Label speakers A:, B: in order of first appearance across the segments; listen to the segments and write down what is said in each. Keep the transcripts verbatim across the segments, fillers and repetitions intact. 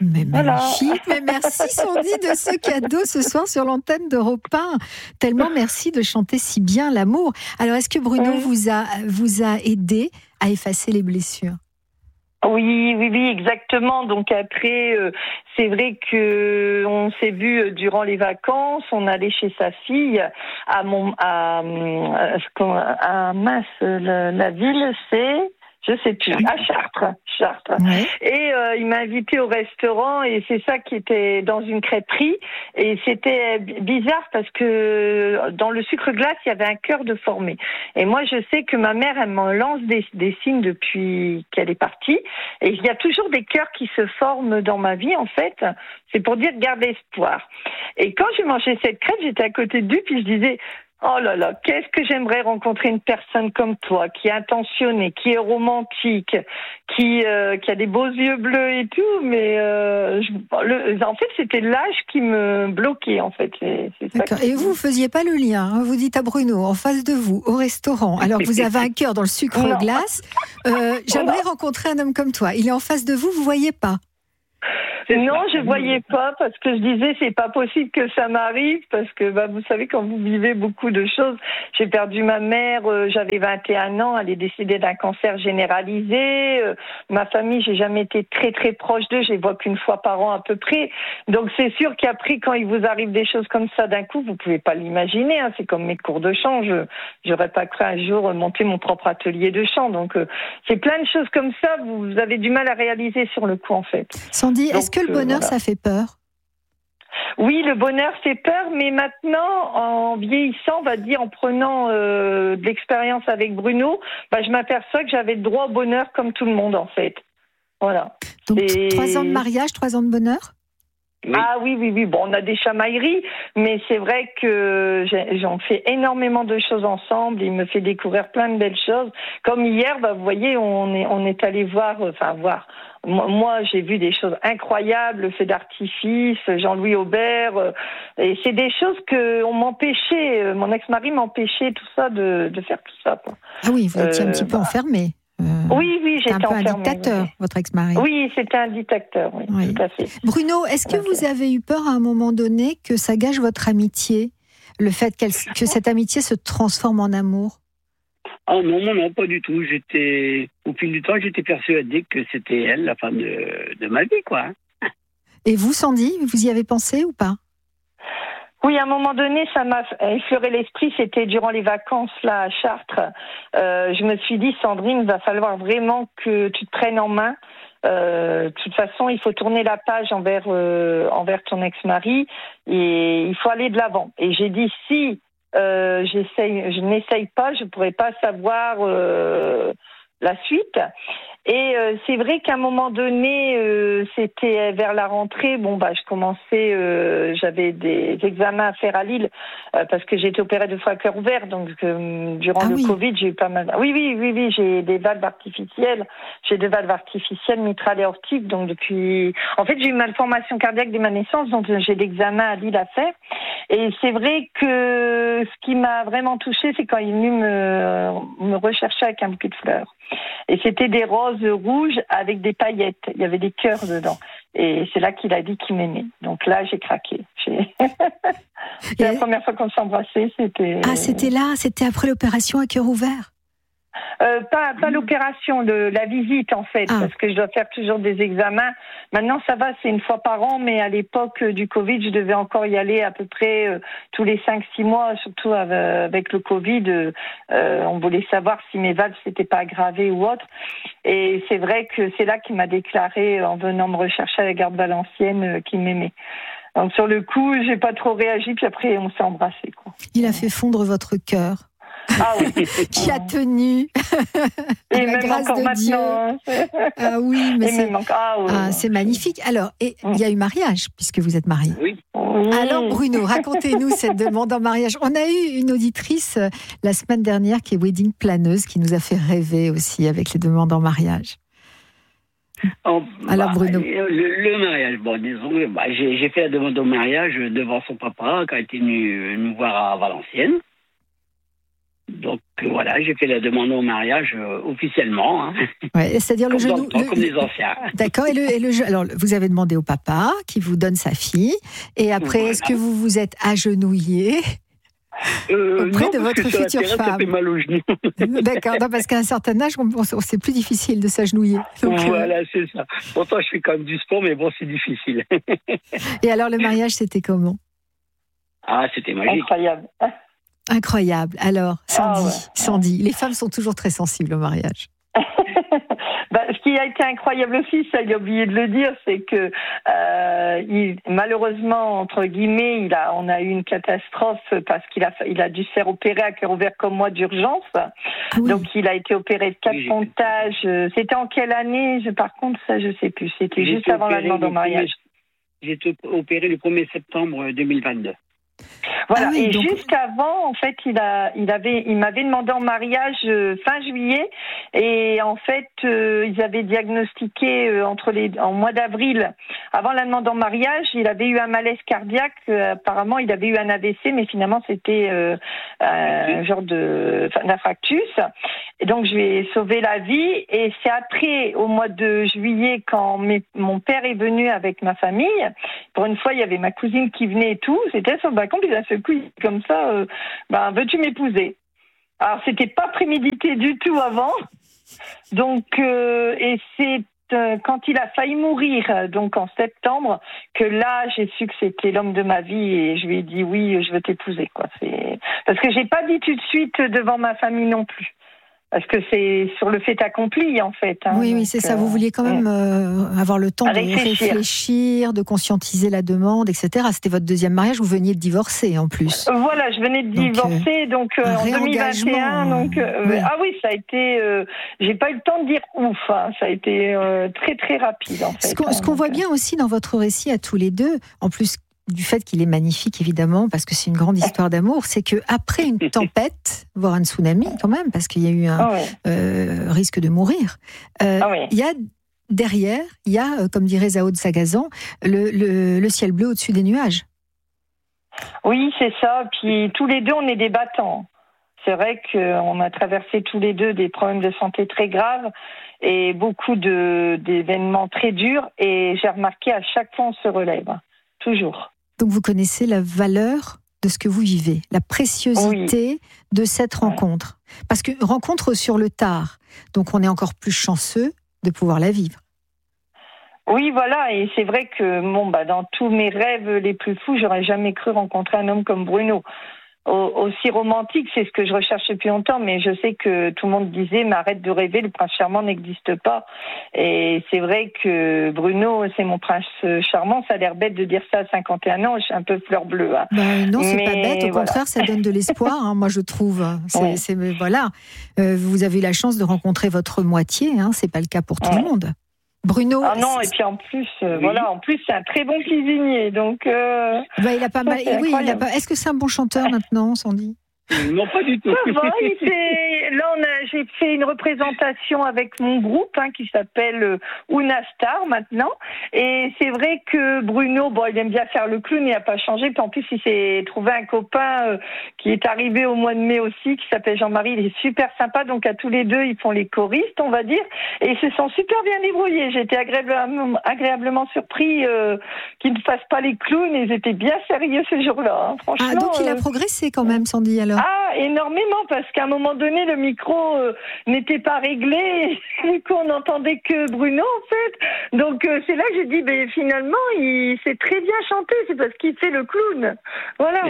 A: Mais
B: Voilà.
A: magnifique, mais merci Sandy de ce cadeau ce soir sur l'antenne d'Europe un. Tellement merci de chanter si bien l'amour. Alors, est-ce que Bruno
B: Oui.
A: vous a, vous a aidé à effacer les blessures ?
B: Oui, oui, oui, exactement. Donc après, euh, c'est vrai que on s'est vu durant les vacances. On allait chez sa fille à mon à, à, à mince la, la ville, c'est je sais plus à Chartres, Chartres.
A: Ouais.
B: Et euh, il m'a invité au restaurant et c'est ça qui était dans une crêperie et c'était bizarre parce que dans le sucre glace il y avait un cœur de formé. Et moi je sais que ma mère elle me lance des, des signes depuis qu'elle est partie et il y a toujours des cœurs qui se forment dans ma vie en fait. C'est pour dire garde espoir. Et quand j'ai mangé cette crêpe j'étais à côté de lui puis je disais oh là là, qu'est-ce que j'aimerais rencontrer une personne comme toi, qui est intentionnée, qui est romantique, qui euh, qui a des beaux yeux bleus et tout, mais euh, je, le, en fait c'était l'âge qui me bloquait en fait. C'est, c'est
A: D'accord.
B: ça qui...
A: Et vous, vous faisiez pas le lien, hein. Vous dites à Bruno, en face de vous, au restaurant, alors que vous avez un cœur dans le sucre
B: Non.
A: glace, euh, j'aimerais
B: Non.
A: rencontrer un homme comme toi. Il est en face de vous, vous voyez pas.
B: Non, je voyais pas parce que je disais c'est pas possible que ça m'arrive parce que bah vous savez quand vous vivez beaucoup de choses, j'ai perdu ma mère, euh, j'avais vingt et un ans, elle est décédée d'un cancer généralisé. Euh, ma famille, j'ai jamais été très très proche d'eux, je les vois qu'une fois par an à peu près. Donc c'est sûr qu'après quand il vous arrive des choses comme ça d'un coup, vous pouvez pas l'imaginer. Hein, c'est comme mes cours de chant, je j'aurais pas cru un jour monter mon propre atelier de chant. Donc euh, c'est plein de choses comme ça, vous avez du mal à réaliser sur le coup en fait.
A: Sandy,
B: Donc,
A: est-ce que le bonheur,
B: voilà.
A: ça fait peur ?
B: Oui, le bonheur fait peur, mais maintenant, en vieillissant, on va dire, en prenant euh, de l'expérience avec Bruno, bah, je m'aperçois que j'avais le droit au bonheur comme tout le monde, en fait. Voilà.
A: Donc,
B: Et...
A: trois ans de mariage, trois ans de bonheur ?
B: Oui. Ah oui, oui, oui. Bon, on a des chamailleries, mais c'est vrai que j'ai, j'en fais énormément de choses ensemble. Il me fait découvrir plein de belles choses. Comme hier, bah, vous voyez, on est, on est allé voir, enfin voir. Moi, j'ai vu des choses incroyables, le feu d'artifice, Jean-Louis Aubert, euh, et c'est des choses que on m'empêchait, euh, mon ex-mari m'empêchait tout ça de, de faire tout ça. Quoi.
A: Ah oui, vous étiez euh, un petit peu
B: bah...
A: enfermé.
B: Euh, oui, oui, j'étais
A: un peu
B: enfermée.
A: un dictateur,
B: oui.
A: Votre ex-mari.
B: Oui, c'était un dictateur, oui, oui. Tout à fait.
A: Bruno, est-ce que okay. vous avez eu peur à un moment donné que ça gâche votre amitié, le fait qu'elle, que cette amitié se transforme en amour?
C: Oh non, non, non, pas du tout. J'étais, au fil du temps, j'étais persuadé que c'était elle, la femme de, de ma vie, quoi.
A: Et vous, Sandy, vous y avez pensé ou pas?
B: Oui, à un moment donné, ça m'a effleuré l'esprit. C'était durant les vacances là à Chartres. Euh, je me suis dit, Sandrine, il va falloir vraiment que tu te prennes en main. Euh, de toute façon, il faut tourner la page envers euh, envers ton ex-mari et il faut aller de l'avant. Et j'ai dit, si euh, j'essaye, je n'essaye pas, je pourrais pas savoir euh, la suite. Et euh, c'est vrai qu'à un moment donné, euh, c'était vers la rentrée. Bon, bah, je commençais, euh, j'avais des examens à faire à Lille euh, parce que j'ai été opérée deux fois à cœur ouvert. Donc, euh, durant ah, le oui. Covid, j'ai eu pas mal. Oui, oui, oui, oui, j'ai des valves artificielles. J'ai deux valves artificielles mitrales et aortiques. Donc, depuis, en fait, j'ai eu une malformation cardiaque dès ma naissance. Donc, j'ai l'examen à Lille à faire. Et c'est vrai que ce qui m'a vraiment touchée, c'est quand il est venu me, me rechercher avec un bouquet de fleurs. Et c'était des roses rouges avec des paillettes. Il y avait des cœurs dedans. Et c'est là qu'il a dit qu'il m'aimait. Donc là, j'ai craqué. J'ai... c'est et... la première fois qu'on s'embrassait. C'était...
A: Ah, c'était là, c'était après l'opération à cœur ouvert.
B: Euh, pas pas l'opération, le, la visite en fait, ah. parce que je dois faire toujours des examens. Maintenant ça va, c'est une fois par an, mais à l'époque du Covid, je devais encore y aller à peu près euh, tous les cinq six mois, surtout avec, avec le Covid. Euh, on voulait savoir si mes valves s'étaient pas aggravées ou autre. Et c'est vrai que c'est là qu'il m'a déclaré en venant me rechercher à la gare de Valenciennes euh, qu'il m'aimait. Donc sur le coup, j'ai pas trop réagi, puis après on s'est embrassés, quoi.
A: Il a fait fondre votre cœur.
B: Ah oui.
A: Qui a tenu
B: et
A: la
B: même
A: grâce
B: encore
A: de
B: maintenant.
A: Dieu. Ah oui, mais
B: et
A: c'est,
B: même encore... ah, oui.
A: ah, c'est magnifique. Alors, il mm. y a eu mariage, puisque vous êtes mariés.
C: Oui.
B: oui.
A: Alors, Bruno, racontez-nous cette demande en mariage. On a eu une auditrice euh, la semaine dernière qui est wedding planeuse, qui nous a fait rêver aussi avec les demandes en mariage.
C: Oh,
A: Alors,
C: bah,
A: Bruno.
C: Le, le mariage, bon, disons, bah, j'ai, j'ai fait la demande au mariage devant son papa, quand il était venu nous voir à Valenciennes. Donc euh, voilà, j'ai fait la demande au mariage euh, officiellement. Hein.
A: Ouais, c'est-à-dire le
C: Comme dans
A: genou.
C: le temps,
A: le-
C: comme les anciens.
A: D'accord. Et le, et le, alors, vous avez demandé au papa qui vous donne sa fille. Et après,
C: Voilà.
A: est-ce que vous vous êtes agenouillé
C: Euh,
A: auprès
C: non,
A: de
C: parce
A: votre
C: que sur la
A: future
C: terrasse,
A: femme.
C: Ça fait mal aux genoux.
A: D'accord. Non, parce qu'à un certain âge, on- on- c'est plus difficile de s'agenouiller. Donc, euh,
C: Voilà, c'est ça. Pourtant, je fais quand même du sport, mais bon, c'est difficile.
A: Et alors, le mariage, c'était comment?
C: Ah, c'était magique.
B: Incroyable.
A: Incroyable. Alors, Sandy,
B: Ah ouais.
A: Sandy, les femmes sont toujours très sensibles au mariage.
B: Bah, ce qui a été incroyable aussi, ça il a oublié de le dire, c'est que euh, il, malheureusement entre guillemets, il a, on a eu une catastrophe parce qu'il a, il a dû se faire opérer à cœur ouvert comme moi d'urgence.
A: Ah oui.
B: Donc il a été opéré de quatre
C: Oui, j'ai
B: pontages. C'était en quelle année? Je, Par contre, ça je sais plus. C'était
C: J'ai
B: juste
C: été
B: avant la
C: opéré
B: demande
C: le
B: au mariage.
C: premier- J'ai été opéré le premier septembre deux mille vingt-deux.
B: Voilà.
A: Ah oui,
B: et
A: donc-
B: juste avant, en fait, il a, il avait, il m'avait demandé en mariage euh, fin juillet, et en fait, euh, ils avaient diagnostiqué euh, entre les, en mois d'avril, avant la demande en mariage, il avait eu un malaise cardiaque. Euh, apparemment, il avait eu un A V C, mais finalement, c'était euh, un genre de enfin, d'infarctus. Et donc, je lui ai sauvé la vie. Et c'est après, au mois de juillet, quand mes, mon père est venu avec ma famille. Pour une fois, il y avait ma cousine qui venait et tout. C'était sur le balcon, puis d'un seul coup, il dit comme ça, euh, ben, veux-tu m'épouser? Alors, c'était pas prémédité du tout avant. Donc, euh, et c'est euh, quand il a failli mourir, euh, donc en septembre, que là, j'ai su que c'était l'homme de ma vie et je lui ai dit oui, je veux t'épouser, quoi. C'est parce que j'ai pas dit tout de suite devant ma famille non plus. Parce que c'est sur le fait accompli, en fait. Hein,
A: Oui, oui,
B: donc,
A: c'est ça.
B: euh,
A: Vous vouliez quand même euh, avoir le temps de
B: Réfléchir.
A: réfléchir, de conscientienter la demande, et cetera. C'était votre deuxième mariage, vous veniez de divorcer en plus.
B: Voilà, je venais de
A: Donc,
B: divorcer, donc euh,
A: un
B: en deux mille vingt et un.
A: réengagement,
B: Donc, euh,
A: oui.
B: ah oui, ça a été. Euh, j'ai pas eu le temps de dire ouf. Hein, ça a été euh, très très rapide en fait.
A: Ce qu'on,
B: hein,
A: ce qu'on
B: donc,
A: voit
B: euh,
A: bien aussi dans votre récit à tous les deux, en plus du fait qu'il est magnifique évidemment, parce que c'est une grande histoire d'amour, c'est que après une tempête, voire un tsunami quand même, parce qu'il y a eu un
B: Ah ouais.
A: euh, risque de mourir, euh,
B: Ah ouais.
A: il y a derrière, il y a, euh, comme dirait Zao de Sagazan, le, le, le ciel bleu au-dessus des nuages.
B: Oui, c'est ça. Puis tous les deux, on est des battants. C'est vrai qu'on a traversé tous les deux des problèmes de santé très graves et beaucoup de, d'événements très durs. Et j'ai remarqué à chaque fois, on se relève. Toujours.
A: Donc vous connaissez la valeur de ce que vous vivez, la préciosité oui. de cette rencontre. Parce que rencontre sur le tard, donc on est encore plus chanceux de pouvoir la vivre.
B: Oui, voilà, et c'est vrai que bon, bah, dans tous mes rêves les plus fous, j'aurais jamais cru rencontrer un homme comme Bruno. Aussi romantique, c'est ce que je recherche depuis longtemps, mais je sais que tout le monde disait, mais arrête de rêver, le prince charmant n'existe pas. Et c'est vrai que Bruno, c'est mon prince charmant, ça a l'air bête de dire ça à cinquante et un ans, je suis un peu fleur bleue. Hein.
A: Ben non, c'est
B: mais
A: pas bête, au
B: voilà.
A: contraire, ça donne de l'espoir, hein, moi je trouve. C'est, ouais. c'est, voilà. Euh, vous avez eu la chance de rencontrer votre moitié, hein, c'est pas le cas pour tout ouais. le monde. Bruno.
B: Ah non, et puis en plus, euh, oui. voilà, en plus c'est un très bon cuisinier, donc. Euh,
A: bah, il a pas
B: ça,
A: mal. Oui, il a pas. Est-ce que c'est un bon chanteur maintenant, Sandy?
C: Non, pas du tout.
B: Ça va, il fait... Là, on a... j'ai fait une représentation avec mon groupe hein, qui s'appelle Una Star maintenant. Et c'est vrai que Bruno, bon, il aime bien faire le clown, il n'a pas changé. Puis en plus, il s'est trouvé un copain euh, qui est arrivé au mois de mai aussi, qui s'appelle Jean-Marie. Il est super sympa. Donc à tous les deux, ils font les choristes, on va dire. Et ils se sont super bien débrouillés. J'ai été agréablement, agréablement surpris euh, qu'ils ne fassent pas les clowns. Ils étaient bien sérieux ce jour-là. Hein. Franchement.
A: Ah, donc il a
B: euh...
A: progressé quand même, Sandy, alors.
B: Ah, énormément, parce qu'à un moment donné, le micro euh, n'était pas réglé. Du coup, on n'entendait que Bruno, en fait. Donc, euh, c'est là que j'ai dit, ben, finalement, il sait très bien chanter. C'est parce qu'il fait le clown. Voilà.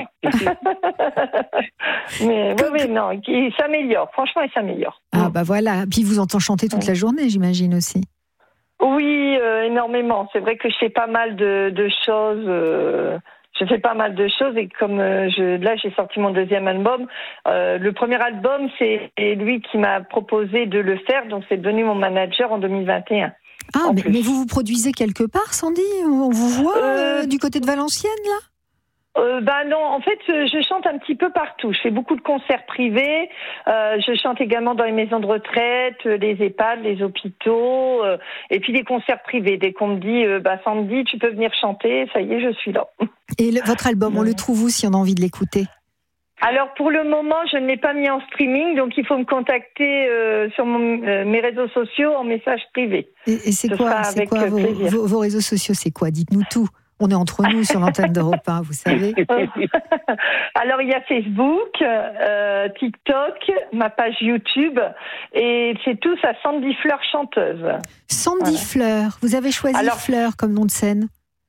B: Mais oui, oui, non, il s'améliore. Franchement, il s'améliore.
A: Ah, bah voilà. Puis, il vous entend chanter toute la journée, j'imagine aussi.
B: Oui, euh, énormément. C'est vrai que je fais pas mal de, de choses... Euh... Je fais pas mal de choses et comme euh, je, là j'ai sorti mon deuxième album, euh, le premier album c'est lui qui m'a proposé de le faire, donc c'est devenu mon manager en deux mille vingt et un.
A: Ah mais, mais vous vous produisez quelque part, Sandy? On vous voit euh, euh, du côté de Valenciennes là?
B: Euh, bah non, en fait, je chante un petit peu partout. Je fais beaucoup de concerts privés. Euh, je chante également dans les maisons de retraite, les EHPAD, les hôpitaux, euh, et puis des concerts privés. Dès qu'on me dit, euh, bah Sandy, tu peux venir chanter, ça y est, je suis là.
A: Et le, votre album, on le trouve où si on a envie de l'écouter?
B: Alors pour le moment, je ne l'ai pas mis en streaming, donc il faut me contacter euh, sur mon, euh, mes réseaux sociaux en message privé.
A: Et, et c'est
B: Ce
A: quoi,
B: sera
A: c'est
B: avec
A: quoi vos,
B: plaisir.
A: vos, vos réseaux sociaux? C'est quoi? Dites-nous tout. On est entre nous sur l'antenne d'Europe un, vous savez.
B: Alors il y a Facebook, euh, TikTok, ma page YouTube, et c'est tous à Sandy Fleur chanteuse.
A: Sandy voilà. Fleur, vous avez choisi Alors, Fleur comme nom de scène?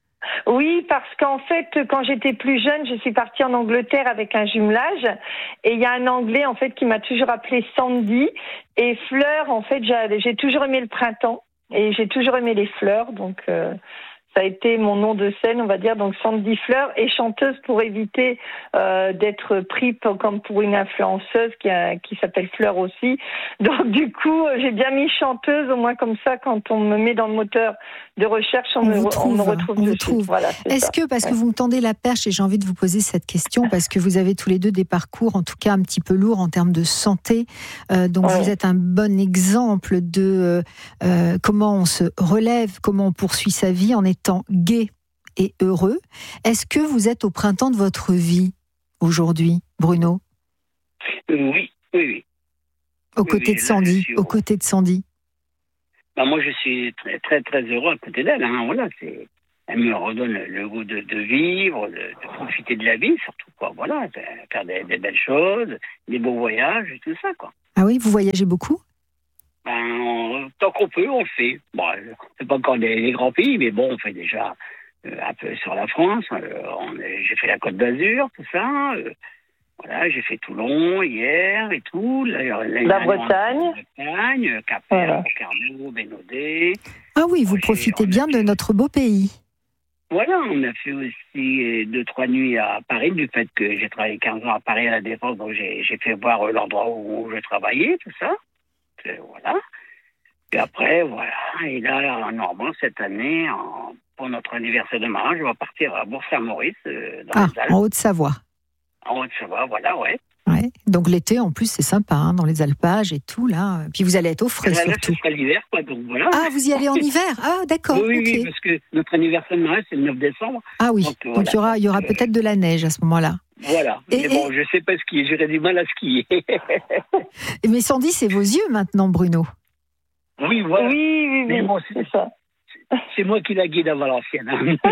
B: Oui, parce qu'en fait, quand j'étais plus jeune, je suis partie en Angleterre avec un jumelage, et il y a un Anglais en fait qui m'a toujours appelée Sandy, et Fleur, en fait, j'ai, j'ai toujours aimé le printemps, et j'ai toujours aimé les fleurs, donc euh, ça a été mon nom de scène, on va dire, donc Sandy Fleur, et chanteuse pour éviter euh, d'être pris pour, comme pour une influenceuse qui, a, qui s'appelle Fleur aussi. Donc du coup, j'ai bien mis chanteuse, au moins comme ça, quand on me met dans le moteur de recherche, on, on, me, trouve, on me retrouve.
A: On vous trouve. Voilà, Est-ce ça. que, parce ouais. que vous me tendez la perche, et j'ai envie de vous poser cette question, parce que vous avez tous les deux des parcours, en tout cas un petit peu lourds en termes de santé, euh, donc ouais. vous êtes un bon exemple de euh, comment on se relève, comment on poursuit sa vie en étant gai et heureux. Est-ce que vous êtes au printemps de votre vie aujourd'hui, Bruno?
C: euh, Oui, oui, oui.
A: Aux oui, côtés oui, de Sandy, aux côtés de Sandy.
C: Ben moi, je suis très, très, très heureux à côté d'elle. Hein. Voilà, c'est... Elle me redonne le goût de, de vivre, de, de profiter de la vie, surtout, quoi. Voilà, faire des, des belles choses, des beaux voyages, et tout ça, quoi.
A: Ah oui, vous voyagez beaucoup?
C: Ben, on, tant qu'on peut, on le fait. Bon, c'est pas encore des, des grands pays, mais bon, on fait déjà euh, un peu sur la France. Euh, on est, j'ai fait la Côte d'Azur, tout ça. Euh, voilà, j'ai fait Toulon hier et tout. La, la,
B: la Bretagne.
C: La Bretagne, Cap-Vert, Concarneau, Bénodet.
A: Ah oui, vous profitez bien de notre beau pays.
C: Voilà, on a fait aussi deux, trois nuits à Paris, du fait que j'ai travaillé quinze ans à Paris à la Défense, donc j'ai, j'ai fait voir l'endroit où je travaillais, tout ça. Et voilà. Et après, voilà. Et là, normalement, cette année, en, pour notre anniversaire de mariage, on va partir à Bourg-Saint-Maurice, euh, dans
A: ah,
C: les Alpes.
A: En Haute-Savoie.
C: En Haute-Savoie, voilà, ouais.
A: Ouais. Donc l'été, en plus, c'est sympa, hein, dans les alpages et tout, là. Puis vous allez être au frais,
C: là,
A: surtout.
C: Là, ce sera l'hiver, quoi, donc voilà.
A: Ah, vous y allez en hiver? Ah, d'accord.
C: Oui,
A: okay.
C: oui, parce que notre anniversaire de mariage, c'est le neuf décembre.
A: Ah oui, donc, donc voilà. il y aura, il y aura euh... peut-être de la neige à ce moment-là.
C: Voilà. Et, mais bon, et... je sais pas skier, j'aurais du mal à skier.
A: Mais Sandy, c'est vos yeux maintenant, Bruno.
C: Oui, voilà.
B: Oui, oui, oui.
C: Bon, c'est, c'est ça. C'est moi qui la guide à Valenciennes.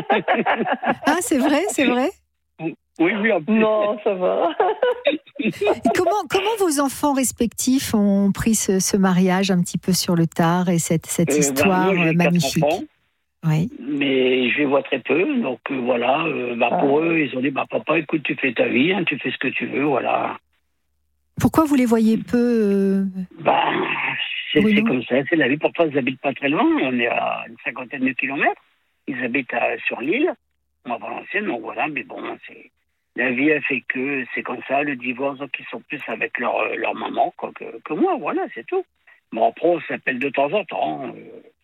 A: Ah, c'est vrai, c'est vrai?
C: Oui, oui, en plus.
B: Non, ça va.
A: Et comment, comment vos enfants respectifs ont pris ce, ce mariage un petit peu sur le tard et cette, cette euh, histoire
C: bah, moi,
A: magnifique?
C: Enfants,
A: oui.
C: Mais je les vois très peu, donc euh, voilà. Euh, bah, pour ah. eux, ils ont dit bah, papa, écoute, tu fais ta vie, hein, tu fais ce que tu veux, voilà.
A: Pourquoi vous les voyez peu euh...
C: bah, c'est, c'est comme ça, c'est la vie. Pourtant, ils n'habitent pas très loin, on est à une cinquantaine de kilomètres. Ils habitent à, sur l'île, moi, à Valenciennes, donc voilà, mais bon, c'est. La vie a fait que c'est comme ça, le divorce, donc ils sont plus avec leur, leur maman quoi, que, que moi, voilà, c'est tout. Bon, après, on s'appelle de temps en temps. Euh,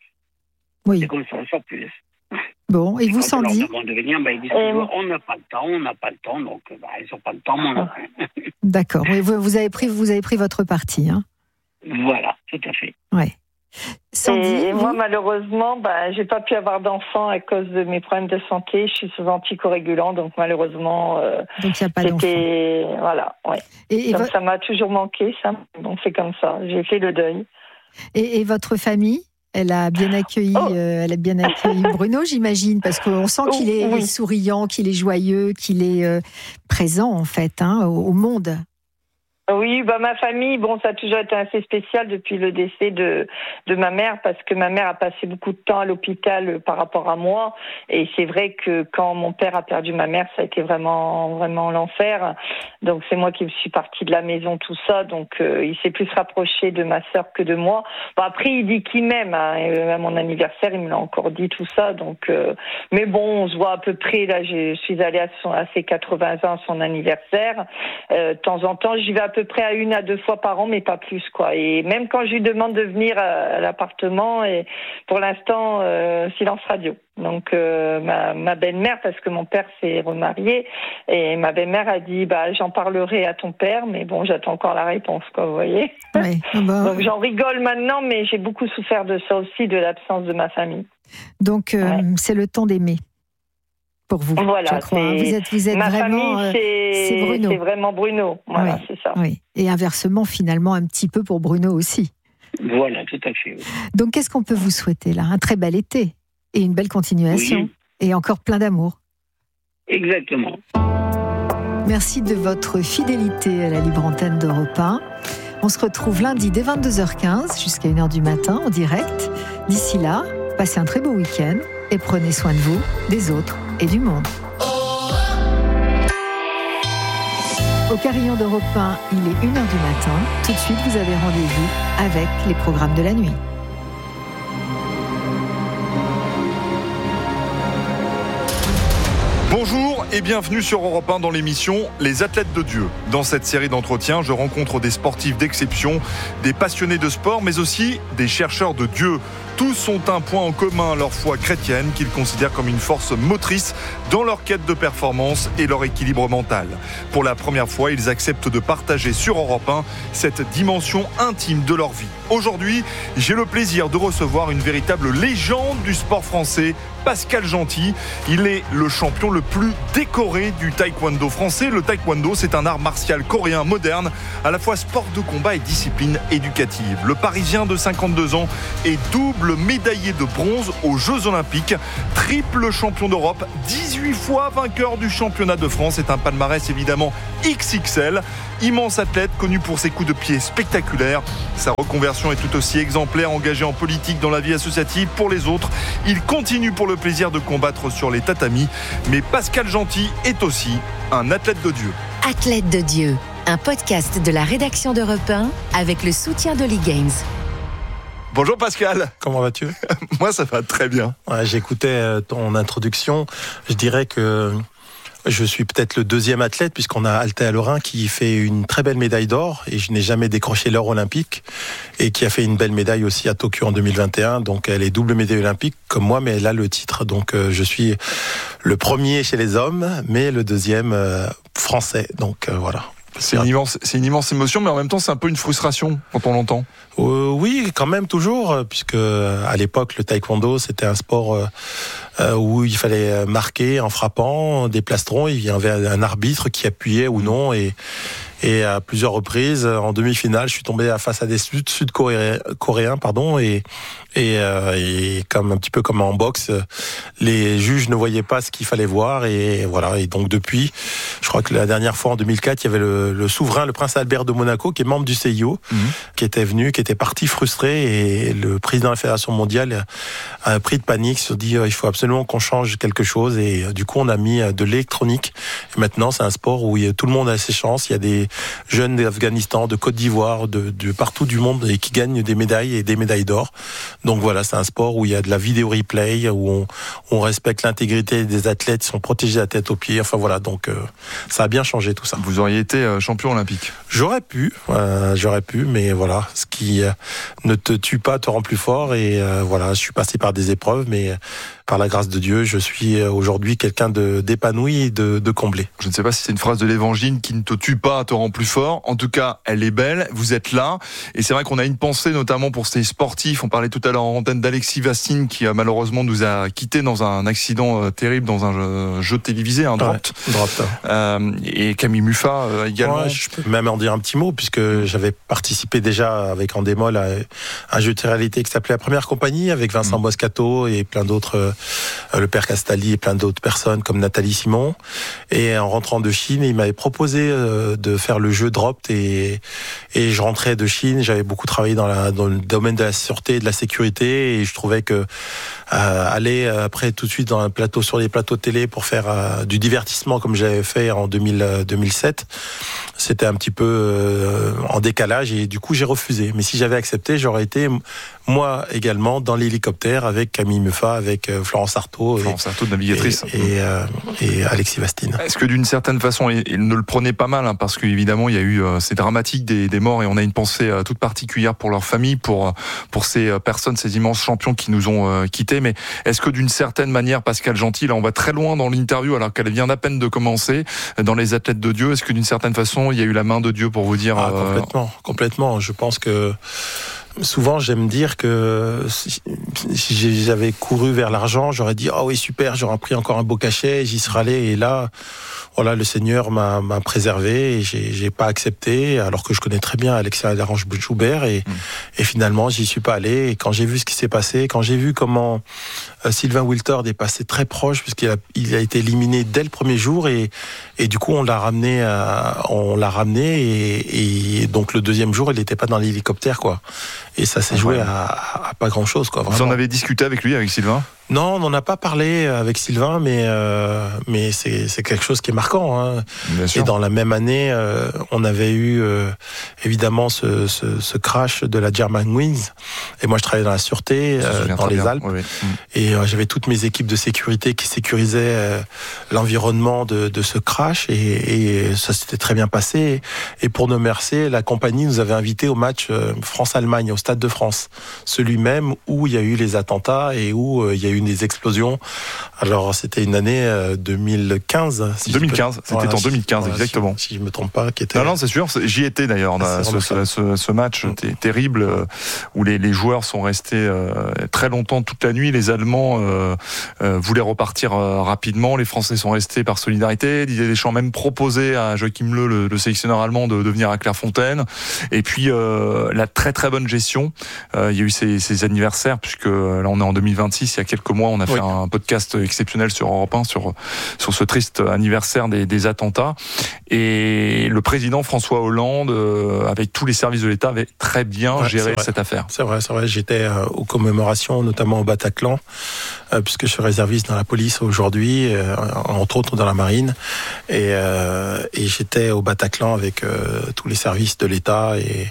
A: oui.
C: C'est comme ça, sans plus.
A: Bon, et vous, Sandy?
C: Quand on leur demande de venir, bah, ils disent euh... toujours, on n'a pas le temps, on n'a pas le temps, donc bah, ils n'ont pas le temps, moi.
A: D'accord, oui, vous, vous, avez pris, vous avez pris votre parti, hein?
C: Voilà, tout à fait.
A: Ouais. Sandy,
B: et
A: vous...
B: moi, malheureusement, bah, j'ai pas pu avoir d'enfant à cause de mes problèmes de santé. Je suis sous anticoagulant, donc malheureusement, euh,
A: donc il n'y a pas
B: c'était...
A: d'enfant.
B: Voilà, ouais. Et, et donc vo... ça m'a toujours manqué, ça. Donc c'est comme ça. J'ai fait le deuil.
A: Et, et votre famille, elle a bien accueilli, oh. euh, elle a bien accueilli Bruno, j'imagine, parce qu'on sent qu'il est oui. souriant, qu'il est joyeux, qu'il est euh, présent en fait, hein, au, au monde.
B: Oui, bah ma famille, bon, ça a toujours été assez spécial depuis le décès de de ma mère, parce que ma mère a passé beaucoup de temps à l'hôpital par rapport à moi, et c'est vrai que quand mon père a perdu ma mère, ça a été vraiment vraiment l'enfer. Donc c'est moi qui me suis partie de la maison, tout ça, donc euh, il s'est plus rapproché de ma sœur que de moi. Bon, après il dit qu'il m'aime, hein, et à mon anniversaire il me l'a encore dit, tout ça, donc euh, mais bon, on se voit à peu près. Là, je suis allée à, son, à ses quatre-vingts ans, à son anniversaire. Euh, de temps en temps, j'y vais à peu près à une à deux fois par an, mais pas plus, quoi. Et même quand je lui demande de venir à, à l'appartement, et pour l'instant, euh, silence radio. Donc euh, ma, ma belle-mère, parce que mon père s'est remarié, et ma belle-mère a dit, bah j'en parlerai à ton père, mais bon, j'attends encore la réponse, quoi, vous voyez.
A: Oui, bah...
B: Donc j'en rigole maintenant, mais j'ai beaucoup souffert de ça aussi, de l'absence de ma famille.
A: Donc euh, ouais. C'est le temps d'aimer. pour vous.
B: Voilà,
A: je crois. Vous êtes, vous êtes
B: ma
A: vraiment.
B: famille, c'est,
A: c'est Bruno.
B: C'est vraiment Bruno. Voilà,
A: oui,
B: c'est ça.
A: Oui. Et inversement, finalement, un petit peu pour Bruno aussi.
C: Voilà, tout à fait. Oui.
A: Donc, qu'est-ce qu'on peut vous souhaiter là ? Un très bel été et une belle continuation. Oui. Et encore plein d'amour.
C: Exactement.
A: Merci de votre fidélité à la libre antenne d'Europe un. On se retrouve lundi dès vingt-deux heures quinze jusqu'à une heure du matin en direct. D'ici là, passez un très beau week-end et prenez soin de vous, des autres et du monde. Au carillon d'Europe un, il est une heure du matin. Tout de suite, vous avez rendez-vous avec les programmes de la nuit.
D: Bonjour et bienvenue sur Europe un dans l'émission Les Athlètes de Dieu. Dans cette série d'entretiens, je rencontre des sportifs d'exception, des passionnés de sport, mais aussi des chercheurs de Dieu. Tous ont un point en commun, leur foi chrétienne, qu'ils considèrent comme une force motrice dans leur quête de performance et leur équilibre mental. Pour la première fois, ils acceptent de partager sur Europe un cette dimension intime de leur vie. Aujourd'hui, j'ai le plaisir de recevoir une véritable légende du sport français, Pascal Gentil. Il est le champion le plus décoré du taekwondo français. Le taekwondo, c'est un art martial coréen moderne, à la fois sport de combat et discipline éducative. Le Parisien de cinquante-deux ans est double médaillé de bronze aux Jeux Olympiques, triple champion d'Europe, dix-huit fois vainqueur du championnat de France. C'est un palmarès évidemment X X L. Immense athlète, connu pour ses coups de pied spectaculaires. Sa reconversion est tout aussi exemplaire, engagé en politique dans la vie associative pour les autres. Il continue pour le plaisir de combattre sur les tatamis. Mais Pascal Gentil est aussi un athlète de Dieu.
E: Athlète de Dieu, un podcast de la rédaction d'Europe un avec le soutien d'Holly Games.
D: Bonjour Pascal.
F: Comment vas-tu ?
D: Moi ça va très bien.
F: Ouais, j'écoutais ton introduction. Je dirais que je suis peut-être le deuxième athlète, puisqu'on a Althea Lorrain qui fait une très belle médaille d'or, et je n'ai jamais décroché l'or olympique, et qui a fait une belle médaille aussi à Tokyo en deux mille vingt et un. Donc elle est double médaille olympique comme moi, mais elle a le titre. Donc euh, je suis le premier chez les hommes, mais le deuxième euh, français. Donc euh, voilà.
D: C'est une, immense, c'est une immense émotion, mais en même temps, c'est un peu une frustration quand on l'entend.
F: Euh, oui, quand même, toujours, puisque à l'époque, le taekwondo, c'était un sport euh, où il fallait marquer en frappant des plastrons. Il y avait un arbitre qui appuyait ou non, et Et à plusieurs reprises, en demi-finale, je suis tombé face à des Sud- Sud-Coréens, Coréens, pardon, et, et, euh, et comme un petit peu comme en boxe, les juges ne voyaient pas ce qu'il fallait voir, et voilà. Et donc depuis, je crois que la dernière fois en deux mille quatre, il y avait le, le souverain, le prince Albert de Monaco, qui est membre du C I O, mmh. qui était venu, qui était parti frustré, et le président de la Fédération mondiale a pris de panique, se dit il faut absolument qu'on change quelque chose, et du coup on a mis de l'électronique. Et maintenant c'est un sport où tout le monde a ses chances. Il y a des jeunes d'Afghanistan, de Côte d'Ivoire, de, de partout du monde, et qui gagnent des médailles et des médailles d'or. Donc voilà, c'est un sport où il y a de la vidéo replay, où on, on respecte l'intégrité des athlètes, ils sont protégés la tête aux pieds. Enfin voilà, donc euh, ça a bien changé tout ça.
D: Vous auriez été euh, champion olympique.
F: J'aurais pu, euh, j'aurais pu, mais voilà, ce qui euh, ne te tue pas te rend plus fort. Et euh, voilà, je suis passé par des épreuves, mais euh, par la grâce de Dieu, je suis aujourd'hui quelqu'un de, d'épanoui et de, de comblé.
D: Je ne sais pas si c'est une phrase de l'évangile qui ne te tue pas, te rend plus fort. En tout cas, elle est belle. Vous êtes là. Et c'est vrai qu'on a une pensée, notamment pour ces sportifs. On parlait tout à l'heure en antenne d'Alexis Vastine, qui malheureusement nous a quittés dans un accident terrible, dans un jeu, jeu télévisé, un Dropt.
F: Ouais, Dropt.
D: Euh, et Camille Muffat euh, également.
F: Ouais, je peux même en dire un petit mot, puisque j'avais participé déjà avec Endemol à un jeu de réalité qui s'appelait La Première Compagnie, avec Vincent mmh. Moscato et plein d'autres, euh, le père Castali et plein d'autres personnes comme Nathalie Simon. Et en rentrant de Chine, il m'avait proposé euh, de faire le jeu Dropt, et, et je rentrais de Chine. J'avais beaucoup travaillé dans, la, dans le domaine de la sûreté et de la sécurité, et je trouvais que euh, aller après tout de suite dans un plateau, sur les plateaux de télé pour faire euh, du divertissement comme j'avais fait en deux mille, deux mille sept, c'était un petit peu euh, en décalage, et du coup j'ai refusé. Mais si j'avais accepté, j'aurais été moi également dans l'hélicoptère avec Camille Muffat, avec euh, Florence Artaud,
D: Florence Artaud, navigatrice,
F: et, et, euh, et Alexis Vastine.
D: Est-ce que d'une certaine façon, il ne le prenait pas mal, hein, parce qu'évidemment il y a eu euh, ces dramatiques des, des morts, et on a une pensée euh, toute particulière pour leur famille, pour pour ces euh, personnes, ces immenses champions qui nous ont euh, quittés. Mais est-ce que d'une certaine manière, Pascal Gentil, là on va très loin dans l'interview alors qu'elle vient d'à peine de commencer, dans les athlètes de Dieu, est-ce que d'une certaine façon il y a eu la main de Dieu pour vous dire
F: ah,
D: euh...
F: complètement, complètement. Je pense que souvent, j'aime dire que si, si j'avais couru vers l'argent, j'aurais dit, ah oh oui, super, j'aurais pris encore un beau cachet, j'y serais allé. Et là, voilà, le Seigneur m'a, m'a préservé et j'ai, j'ai pas accepté, alors que je connais très bien Alexia Larange-Joubert et, mmh. et finalement, j'y suis pas allé. Et quand j'ai vu ce qui s'est passé, quand j'ai vu comment euh, Sylvain Wiltord est passé très proche, puisqu'il a, il a été éliminé dès le premier jour et, et du coup, on l'a ramené, à, on l'a ramené et, et donc le deuxième jour, il n'était pas dans l'hélicoptère, quoi. Et ça s'est joué à, à pas grand chose, quoi.
D: Vraiment. Vous en avez discuté avec lui, avec Sylvain ?
F: Non, on n'en a pas parlé avec Sylvain, mais euh, mais c'est c'est quelque chose qui est marquant. Hein. Et dans la même année, euh, on avait eu euh, évidemment ce, ce ce crash de la Germanwings. Et moi, je travaillais dans la sûreté euh, dans les bien. Alpes. Oui, oui. Et euh, j'avais toutes mes équipes de sécurité qui sécurisaient euh, l'environnement de de ce crash. Et, et ça s'était très bien passé. Et pour nos remercier, la compagnie nous avait invités au match euh, France-Allemagne au Stade de France, celui même où il y a eu les attentats et où euh, il y a eu une des explosions. Alors c'était une année euh, deux mille quinze.
D: Si deux mille quinze, c'était voilà, en deux mille quinze si, exactement.
F: Si, si je me trompe pas, qui était.
D: Non non, c'est sûr. J'y étais d'ailleurs. Ah, ce, ce, ce, ce match mmh. terrible euh, où les, les joueurs sont restés euh, très longtemps toute la nuit. Les Allemands euh, euh, voulaient repartir euh, rapidement. Les Français sont restés par solidarité. Didier Deschamps même proposé à Joachim Löw, le, le sélectionneur allemand, de, de venir à Clairefontaine. Et puis euh, la très très bonne gestion. Euh, il y a eu ces, ces anniversaires puisque là on est en deux mille vingt-six. Il y a quelques mois, on a oui. fait un podcast exceptionnel sur Europe un sur sur ce triste anniversaire des, des attentats. Et le président François Hollande, euh, avec tous les services de l'État, avait très bien ouais, géré cette affaire.
F: C'est vrai, c'est vrai. J'étais euh, aux commémorations, notamment au Bataclan, euh, puisque je suis réserviste dans la police aujourd'hui, euh, entre autres dans la marine, et, euh, et j'étais au Bataclan avec euh, tous les services de l'État et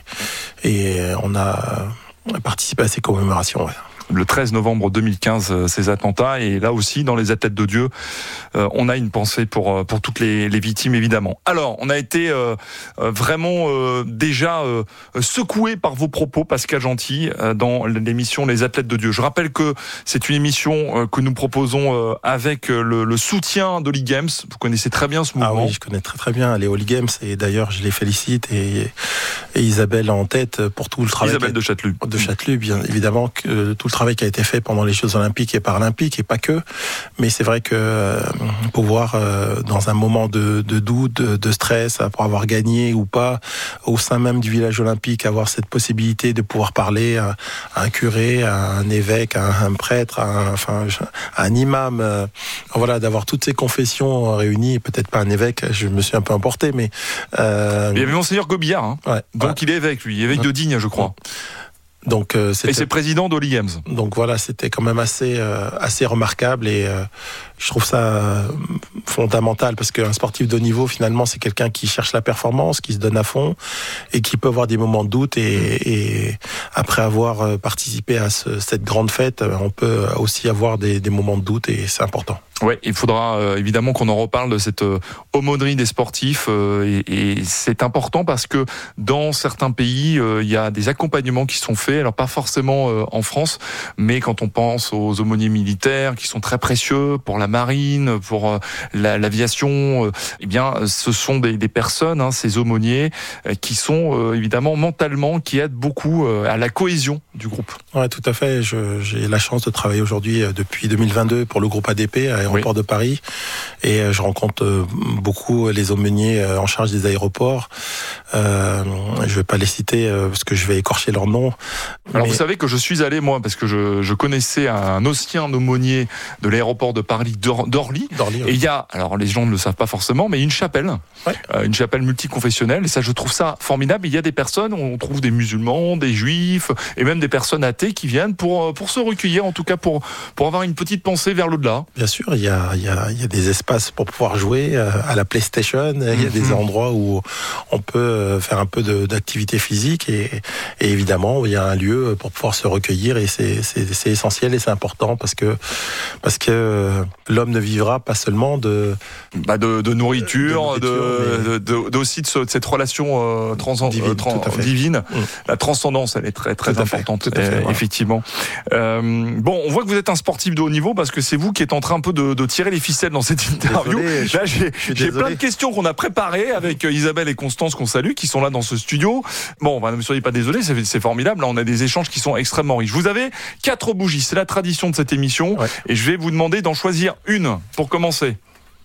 F: et on a participé à ces commémorations. Ouais.
D: Le treize novembre deux mille quinze, ces attentats, et là aussi, dans les Athlètes de Dieu, euh, on a une pensée pour pour toutes les, les victimes, évidemment. Alors, on a été euh, vraiment euh, déjà euh, secoué par vos propos, Pascal Gentil, euh, dans l'émission Les Athlètes de Dieu. Je rappelle que c'est une émission euh, que nous proposons euh, avec le, le soutien d'Holy Games. Vous connaissez très bien ce mouvement.
F: Ah oui, je connais très très bien les Holy Games, et d'ailleurs, je les félicite, et, et Isabelle en tête pour tout le travail.
D: Isabelle de Châtelus.
F: De Châtelus, bien évidemment, que tout le travail qui a été fait pendant les Jeux Olympiques et Paralympiques, et pas que, mais c'est vrai que euh, pouvoir euh, dans un moment de, de doute, de, de stress, pour avoir gagné ou pas, au sein même du village olympique, avoir cette possibilité de pouvoir parler à, à un curé, à un évêque, à un, un prêtre, à un, enfin, à un imam, euh, voilà, d'avoir toutes ces confessions réunies, peut-être pas un évêque, je me suis un peu emporté, mais...
D: Euh... Il y avait Monseigneur Gobillard, hein. ouais, donc ouais. il est évêque, lui, évêque de Digne, je crois.
F: Donc, euh,
D: et c'est président d'Holy Games.
F: Donc voilà, c'était quand même assez euh, assez remarquable, et euh, je trouve ça euh, fondamental, parce qu'un sportif de haut niveau, finalement, c'est quelqu'un qui cherche la performance, qui se donne à fond et qui peut avoir des moments de doute, et, et après avoir participé à ce, cette grande fête, on peut aussi avoir des, des moments de doute, et c'est important.
D: Ouais, il faudra euh, évidemment qu'on en reparle de cette euh, aumônerie des sportifs, euh, et, et c'est important parce que dans certains pays, euh, il y a des accompagnements qui sont faits, alors pas forcément euh, en France, mais quand on pense aux aumôniers militaires qui sont très précieux pour la marine, pour euh, la, l'aviation, euh, eh bien, ce sont des, des personnes, hein, ces aumôniers, euh, qui sont euh, évidemment mentalement, qui aident beaucoup euh, à la cohésion du groupe.
F: Ouais, tout à fait. Je, j'ai la chance de travailler aujourd'hui euh, depuis deux mille vingt-deux pour le groupe A D P à l'aéroport oui. de Paris, et je rencontre beaucoup les aumôniers en charge des aéroports. Euh, je vais pas les citer parce que je vais écorcher leur nom.
D: Alors mais... vous savez que je suis allé, moi, parce que je, je connaissais un ancien aumônier de l'aéroport de Paris, d'Or, d'Orly, D'Orly oui. et il y a, alors les gens ne le savent pas forcément, mais une chapelle, ouais. euh, une chapelle multiconfessionnelle, et ça je trouve ça formidable. Il y a des personnes, on trouve des musulmans, des juifs, et même des personnes athées qui viennent pour, pour se recueillir, en tout cas pour, pour avoir une petite pensée vers l'au-delà.
F: Bien sûr, il y a, il y a, il y a des espaces pour pouvoir jouer à la PlayStation, il y a mm-hmm. des endroits où on peut faire un peu de, d'activité physique, et, et évidemment il y a un lieu pour pouvoir se recueillir, et c'est, c'est, c'est essentiel et c'est important, parce que, parce que l'homme ne vivra pas seulement de,
D: bah de, de nourriture, de, nourriture de, de, de, aussi de, ce, de cette relation euh, trans, divine, euh, trans, divine. Mm. La transcendance, elle est très très tout importante, fait, tout à fait, voilà. Effectivement. Euh, bon, on voit que vous êtes un sportif de haut niveau, parce que c'est vous qui êtes en train un peu de, de tirer les ficelles dans cette interview.
F: Désolé,
D: Là, j'ai,
F: je
D: j'ai plein de questions qu'on a préparées avec Isabelle et Constance qu'on salue, qui sont là dans ce studio. Bon, bah, ne soyez pas désolés, c'est, c'est formidable. Là, on a des échanges qui sont extrêmement riches. Vous avez quatre bougies, c'est la tradition de cette émission. Ouais. Et je vais vous demander d'en choisir une pour commencer.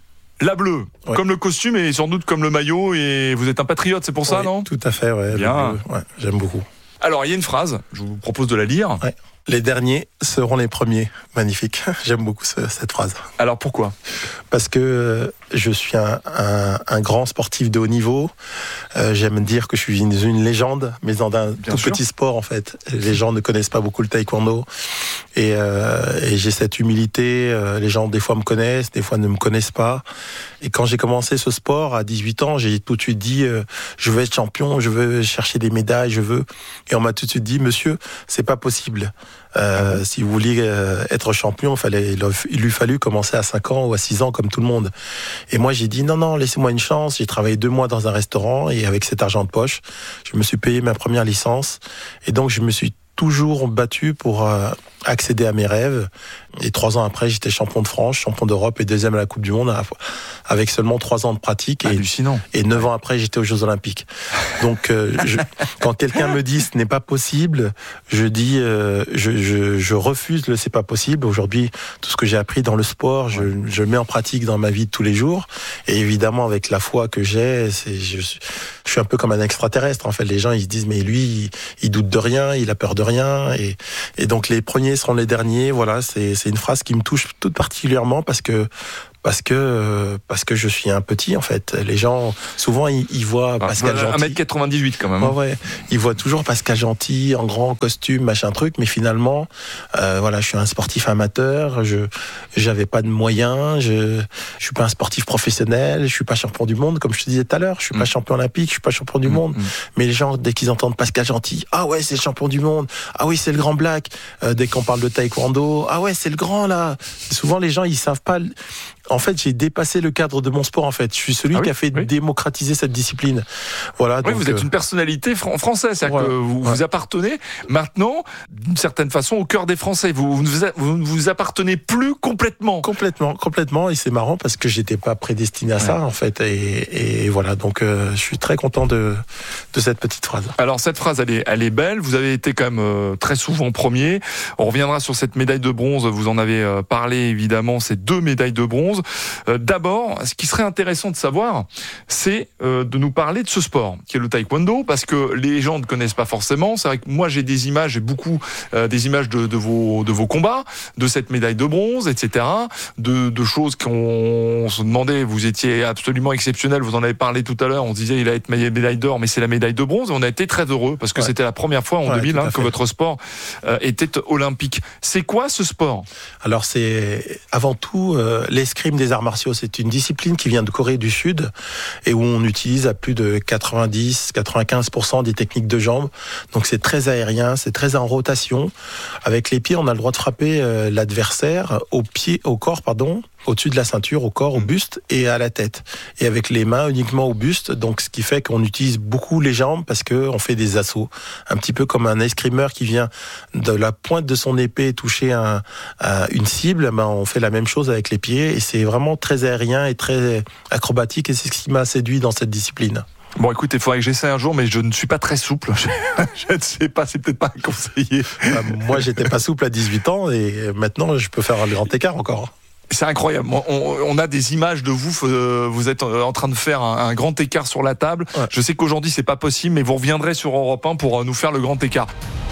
D: La bleue, ouais. Comme le costume et sans doute comme le maillot. Et vous êtes un patriote, c'est pour ça,
F: oui,
D: non ?
F: Tout à fait, ouais.
D: Bien.
F: Ouais, j'aime beaucoup.
D: Alors, il y a une phrase, je vous propose de la lire.
F: Ouais. Les derniers seront les premiers. Magnifique. J'aime beaucoup ce, cette phrase.
D: Alors pourquoi ?
F: Parce que je suis un, un, un grand sportif de haut niveau. Euh, j'aime dire que je suis une, une légende, mais dans un Bien tout sûr. Petit sport en fait. Les gens ne connaissent pas beaucoup le taekwondo. Et, euh, et j'ai cette humilité. Les gens des fois me connaissent, des fois ne me connaissent pas. Et quand j'ai commencé ce sport à dix-huit ans, j'ai tout de suite dit euh, je veux être champion, je veux chercher des médailles, je veux. Et on m'a tout de suite dit monsieur, c'est pas possible. Euh, si vous vouliez euh, être champion, il fallait, il lui fallu commencer à cinq ans ou à six ans comme tout le monde. Et moi j'ai dit non non, laissez-moi une chance. J'ai travaillé deux mois dans un restaurant et avec cet argent de poche, je me suis payé ma première licence. Et donc je me suis toujours battu pour euh, accéder à mes rêves. Et trois ans après, j'étais champion de France, champion d'Europe et deuxième à la Coupe du Monde, avec seulement trois ans de pratique. Et,
D: hallucinant.
F: Et neuf ans après, j'étais aux Jeux Olympiques. Donc, euh, je, quand quelqu'un me dit ce n'est pas possible, je dis, euh, je, je, je refuse le c'est pas possible. Aujourd'hui, tout ce que j'ai appris dans le sport, je, je le mets en pratique dans ma vie de tous les jours. Et évidemment, avec la foi que j'ai, c'est, je, je suis un peu comme un extraterrestre. En fait, les gens ils se disent mais lui, il, il doute de rien, il a peur de rien. Et, et donc les premiers seront les derniers. Voilà, c'est, c'est une phrase qui me touche tout particulièrement parce que parce que parce que je suis un petit en fait. Les gens souvent ils, ils voient ah, Pascal Gentil.
D: un mètre quatre-vingt-dix-huit quand même.
F: Ouais, ouais. Ils voient toujours Pascal Gentil en grand costume, machin truc, mais finalement, euh, voilà, je suis un sportif amateur. Je j'avais pas de moyens. Je je suis pas un sportif professionnel. Je suis pas champion du monde comme je te disais tout à l'heure. Je suis mmh. pas champion olympique. Je suis pas champion du mmh. monde. Mmh. Mais les gens dès qu'ils entendent Pascal Gentil, ah ouais c'est le champion du monde. Ah oui c'est le grand black. Euh, dès qu'on parle de taekwondo, ah ouais c'est le grand là. Souvent les gens ils savent pas. En fait, j'ai dépassé le cadre de mon sport. En fait, je suis celui ah oui, qui a fait oui. démocratiser cette discipline. Voilà.
D: Oui,
F: donc,
D: vous êtes
F: euh...
D: une personnalité fran- française, c'est-à-dire ouais, que vous, ouais. vous appartenez maintenant, d'une certaine façon, au cœur des Français. Vous, vous, vous ne vous appartenez plus complètement.
F: Complètement, complètement. Et c'est marrant parce que j'étais pas prédestiné à ouais. ça, en fait. Et, et voilà. Donc, euh, je suis très content de de cette petite phrase.
D: Alors, cette phrase, elle est, elle est belle. Vous avez été quand même euh, très souvent premier. On reviendra sur cette médaille de bronze. Vous en avez euh, parlé évidemment. Ces deux médailles de bronze. Euh, d'abord, ce qui serait intéressant de savoir, c'est euh, de nous parler de ce sport, qui est le taekwondo, parce que les gens ne connaissent pas forcément. C'est vrai que moi, j'ai des images, j'ai beaucoup euh, des images de, de vos de vos combats, de cette médaille de bronze, et cetera. De, de choses qu'on se demandait. Vous étiez absolument exceptionnel. Vous en avez parlé tout à l'heure. On se disait il a été médaille d'or, mais c'est la médaille de bronze. Et on a été très heureux parce que ouais. c'était la première fois en ouais, deux mille hein, que votre sport euh, était olympique. C'est quoi ce sport ?
F: Alors c'est avant tout euh, l'escrime des arts martiaux. C'est une discipline qui vient de Corée du Sud et où on utilise à plus de quatre-vingt-dix à quatre-vingt-quinze pour cent des techniques de jambes. Donc c'est très aérien, c'est très en rotation. Avec les pieds, on a le droit de frapper euh, l'adversaire au pied, au corps, pardon, au-dessus de la ceinture, au corps, au buste et à la tête. Et avec les mains uniquement au buste. Donc ce qui fait qu'on utilise beaucoup les jambes parce que on fait des assauts. Un petit peu comme un escrimeur qui vient de la pointe de son épée toucher un, un, une cible. Ben on fait la même chose avec les pieds et c'est vraiment très aérien et très acrobatique et c'est ce qui m'a séduit dans cette discipline.
D: Bon, écoutez, il faudrait que j'essaie un jour, mais je ne suis pas très souple. Je ne sais pas, c'est peut-être pas conseillé.
F: Bah, moi, j'étais pas souple à dix-huit ans et maintenant, je peux faire un grand écart encore.
D: C'est incroyable. On, on a des images de vous. Vous êtes en train de faire un, un grand écart sur la table. Ouais. Je sais qu'aujourd'hui, c'est pas possible, mais vous reviendrez sur Europe un pour nous faire le grand écart.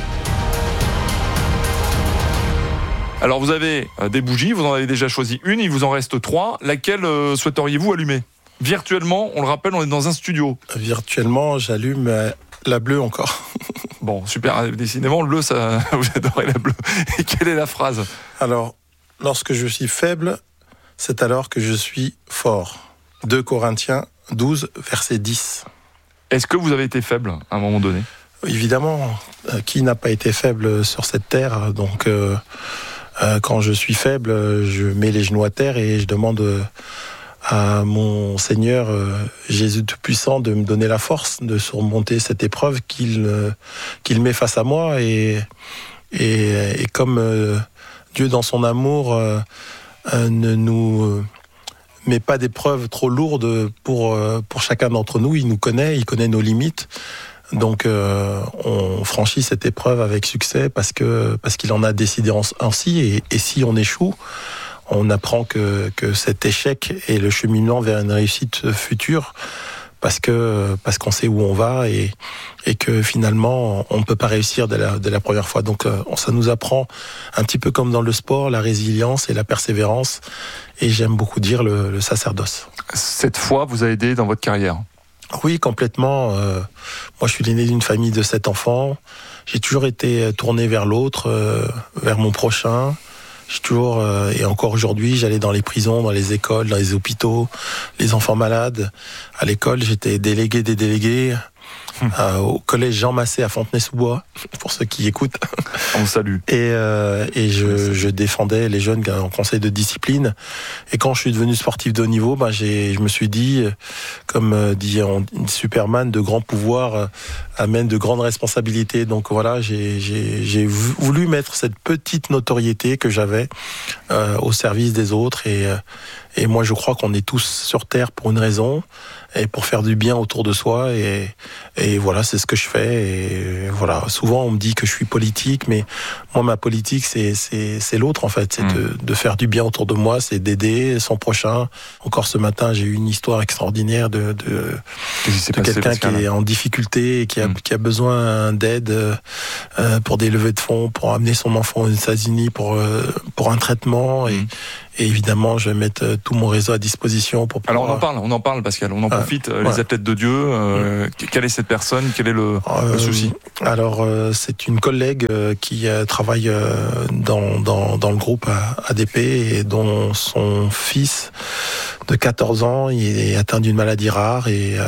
D: Alors, vous avez des bougies. Vous en avez déjà choisi une. Il vous en reste trois. Laquelle euh, souhaiteriez-vous allumer ? Virtuellement, on le rappelle, on est dans un studio.
F: Virtuellement, j'allume la bleue encore.
D: Bon, super. Décidément, le bleu, ça, vous adorez la bleue. Et quelle est la phrase ?
F: Alors, lorsque je suis faible, c'est alors que je suis fort. deux Corinthiens douze, verset dix.
D: Est-ce que vous avez été faible à un moment donné ?
F: Évidemment. Qui n'a pas été faible sur cette terre ? Donc, euh, euh, quand je suis faible, je mets les genoux à terre et je demande... Euh, à mon Seigneur euh, Jésus Tout-Puissant de me donner la force de surmonter cette épreuve qu'il euh, qu'il met face à moi et et, et comme euh, Dieu dans son amour euh, euh, ne nous mais pas d'épreuves trop lourdes pour, pour chacun d'entre nous. Il nous connaît, il connaît nos limites. Donc, euh, on franchit cette épreuve avec succès parce que parce qu'il en a décidé ainsi. Et, et si on échoue, on apprend que, que cet échec est le cheminement vers une réussite future. Parce que parce qu'on sait où on va et et que finalement on ne peut pas réussir dès la, dès la première fois. Donc euh, ça nous apprend un petit peu comme dans le sport la résilience et la persévérance. Et j'aime beaucoup dire le, le sacerdoce.
D: Cette foi vous a aidé dans votre carrière?
F: Oui, complètement. Euh, moi, je suis l'aîné d'une famille de sept enfants. J'ai toujours été tourné vers l'autre, euh, vers mon prochain. J'ai toujours, euh, et encore aujourd'hui, j'allais dans les prisons, dans les écoles, dans les hôpitaux, les enfants malades. À l'école, j'étais délégué des délégués hum. euh, au collège Jean Massé à Fontenay-sous-Bois, pour ceux qui écoutent.
D: On salue.
F: Et, euh, et je, je défendais les jeunes en conseil de discipline. Et quand je suis devenu sportif de haut niveau, ben j'ai, je me suis dit, comme dit Superman, de grands pouvoirs amènent de grandes responsabilités. Donc voilà, j'ai, j'ai, j'ai voulu mettre cette petite notoriété que j'avais euh, au service des autres. Et, et moi, je crois qu'on est tous sur Terre pour une raison et pour faire du bien autour de soi. Et, et voilà, c'est ce que je fais. Et voilà, souvent on me dit que je suis politique, mais moi, ma politique, c'est, c'est, c'est l'autre, en fait. C'est mmh. de, de faire du bien autour de moi, c'est d'aider son prochain. Encore ce matin, j'ai eu une histoire extraordinaire de, de, de quelqu'un qui est en difficulté et qui a, mmh. qui a besoin d'aide euh, pour des levées de fonds, pour amener son enfant aux États-Unis pour, euh, pour un traitement. Et, mmh. Et évidemment, je vais mettre tout mon réseau à disposition pour pouvoir...
D: Alors on en parle, on en parle, Pascal, on en ah, profite. Ouais. Les athlètes de Dieu, euh, mmh. quelle est cette personne? Quel est le, euh, le souci?
F: Alors, euh, c'est une collègue euh, qui euh, travaille euh, dans, dans, dans le groupe A D P et dont son fils de quatorze ans il est atteint d'une maladie rare et... Euh,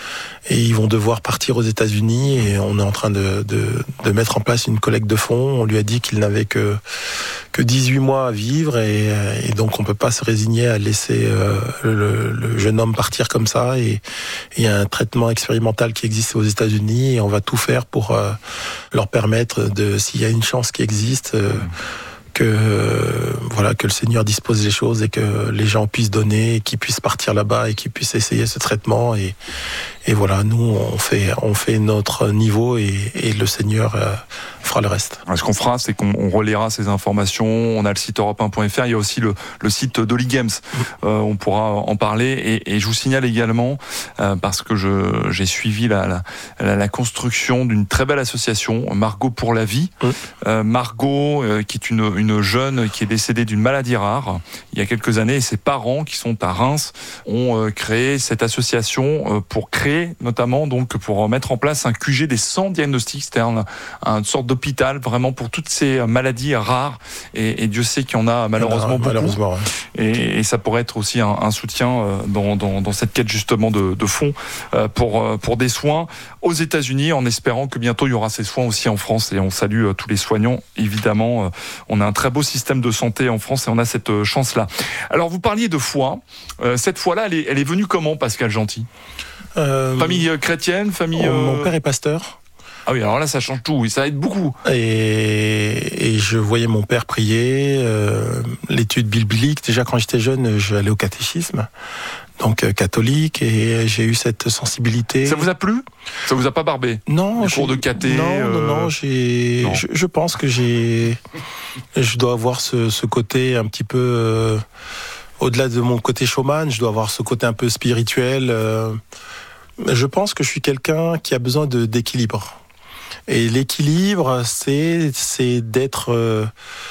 F: Et ils vont devoir partir aux États-Unis et on est en train de, de, de mettre en place une collecte de fonds. On lui a dit qu'il n'avait que, que dix-huit mois à vivre et, et donc on peut pas se résigner à laisser euh, le, le jeune homme partir comme ça. Et il y a un traitement expérimental qui existe aux États-Unis et on va tout faire pour euh, leur permettre de, s'il y a une chance qui existe, euh, que euh, voilà que le Seigneur dispose les choses et que les gens puissent donner, et qu'ils puissent partir là-bas et qu'ils puissent essayer ce traitement et et voilà, nous on fait on fait notre niveau et, et le Seigneur euh, fera le reste.
D: Alors, ce qu'on fera, c'est qu'on on relaiera ces informations. On a le site europe un point f r. Il y a aussi le, le site d'Holy Games. Euh, on pourra en parler. Et, et je vous signale également, euh, parce que je, j'ai suivi la, la, la construction d'une très belle association, Margot pour la vie. Mmh. Euh, Margot, euh, qui est une, une jeune qui est décédée d'une maladie rare il y a quelques années, et ses parents, qui sont à Reims, ont euh, créé cette association euh, pour créer, notamment donc pour mettre en place un Q G des cent diagnostics, c'est-à-dire une sorte d'hôpital vraiment pour toutes ces maladies rares. Et, et Dieu sait qu'il y en a malheureusement beaucoup.
F: Malheureusement, ouais.
D: et, et ça pourrait être aussi un, un soutien dans, dans, dans cette quête justement de, de fonds pour, pour des soins aux États-Unis, en espérant que bientôt il y aura ces soins aussi en France. Et on salue tous les soignants, évidemment. On a un très beau système de santé en France et on a cette chance-là. Alors vous parliez de foi. Cette foi-là, elle est, elle est venue comment, Pascal Gentil? Euh, famille chrétienne, famille...
F: Euh... Mon père est pasteur.
D: Ah oui, alors là, ça change tout, ça aide beaucoup.
F: Et, et je voyais mon père prier, euh, l'étude biblique. Déjà, quand j'étais jeune, j'allais au catéchisme, donc euh, catholique, et j'ai eu cette sensibilité.
D: Ça vous a plu? Ça vous a pas barbé?
F: Non.
D: Les cours de caté?
F: Non,
D: euh...
F: non, non, j'ai... Non. Je, je pense que j'ai... Je dois avoir ce, ce côté un petit peu... Euh, au-delà de mon côté showman, je dois avoir ce côté un peu spirituel. Euh, je pense que je suis quelqu'un qui a besoin de, d'équilibre. Et l'équilibre, c'est, c'est d'être euh,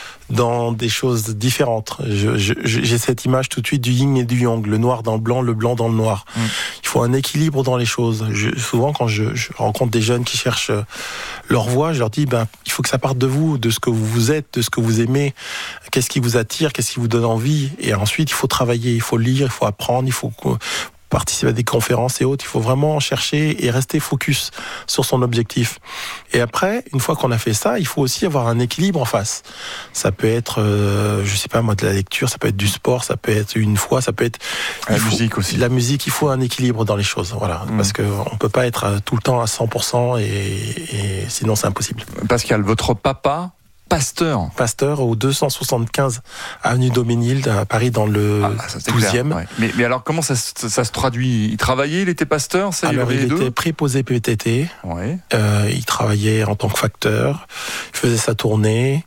F: dans des choses différentes. Je, je, j'ai cette image tout de suite du yin et du yang, le noir dans le blanc, le blanc dans le noir. Mmh. Il faut un équilibre dans les choses. Je, souvent, quand je, je rencontre des jeunes qui cherchent leur voie, je leur dis, ben, il faut que ça parte de vous, de ce que vous êtes, de ce que vous aimez. Qu'est-ce qui vous attire, qu'est-ce qui vous donne envie. Et ensuite, il faut travailler, il faut lire, il faut apprendre, il faut participer à des conférences et autres. Il faut vraiment chercher et rester focus sur son objectif. Et après, une fois qu'on a fait ça, il faut aussi avoir un équilibre en face. Ça peut être, euh, je sais pas moi, de la lecture, ça peut être du sport, ça peut être une foi, ça peut être...
D: La musique
F: faut,
D: aussi.
F: La musique, il faut un équilibre dans les choses. Voilà. Mmh. Parce qu'on peut pas être tout le temps à cent pour cent et, et sinon c'est impossible.
D: Pascal, votre papa Pasteur.
F: Pasteur au deux cent soixante-quinze avenue Daumesnil à Paris dans le ah, douzième.
D: Ouais. Mais, mais alors comment ça, ça se traduit? Il travaillait, il était pasteur, ça,
F: alors il, il était
D: deux
F: préposé P T T.
D: Ouais.
F: Euh, il travaillait en tant que facteur. Il faisait sa tournée.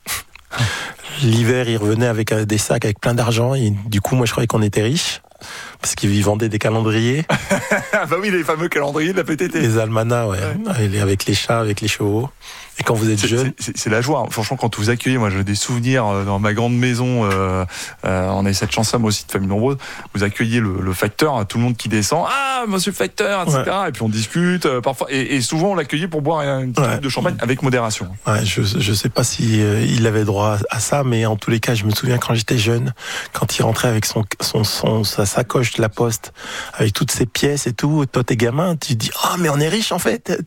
F: L'hiver, il revenait avec des sacs avec plein d'argent. Et du coup, moi, je croyais qu'on était riches. Parce qu'il vendait des calendriers.
D: Bah oui, les fameux calendriers de la P T T.
F: Les almanachs, ouais. ouais. Avec les chats, avec les chevaux. Et quand vous êtes
D: c'est,
F: jeune...
D: C'est, c'est la joie. Hein. Franchement, quand vous accueillez, moi j'ai des souvenirs dans ma grande maison. Euh, euh, on a cette chance-là, moi aussi, de famille nombreuse. Vous accueillez le, le facteur, tout le monde qui descend. Ah, monsieur le facteur, et cetera. Ouais. Et puis on discute. Euh, parfois, et, et souvent, on l'accueillait pour boire une petite ouais. coupe de champagne avec modération.
F: Ouais, je je sais pas si euh, il avait droit à ça, mais en tous les cas, je me souviens quand j'étais jeune, quand il rentrait avec son, son, son sa sacoche de la poste, avec toutes ses pièces et tout. Toi, t'es gamin, tu te dis ah, oh, mais on est riche en fait.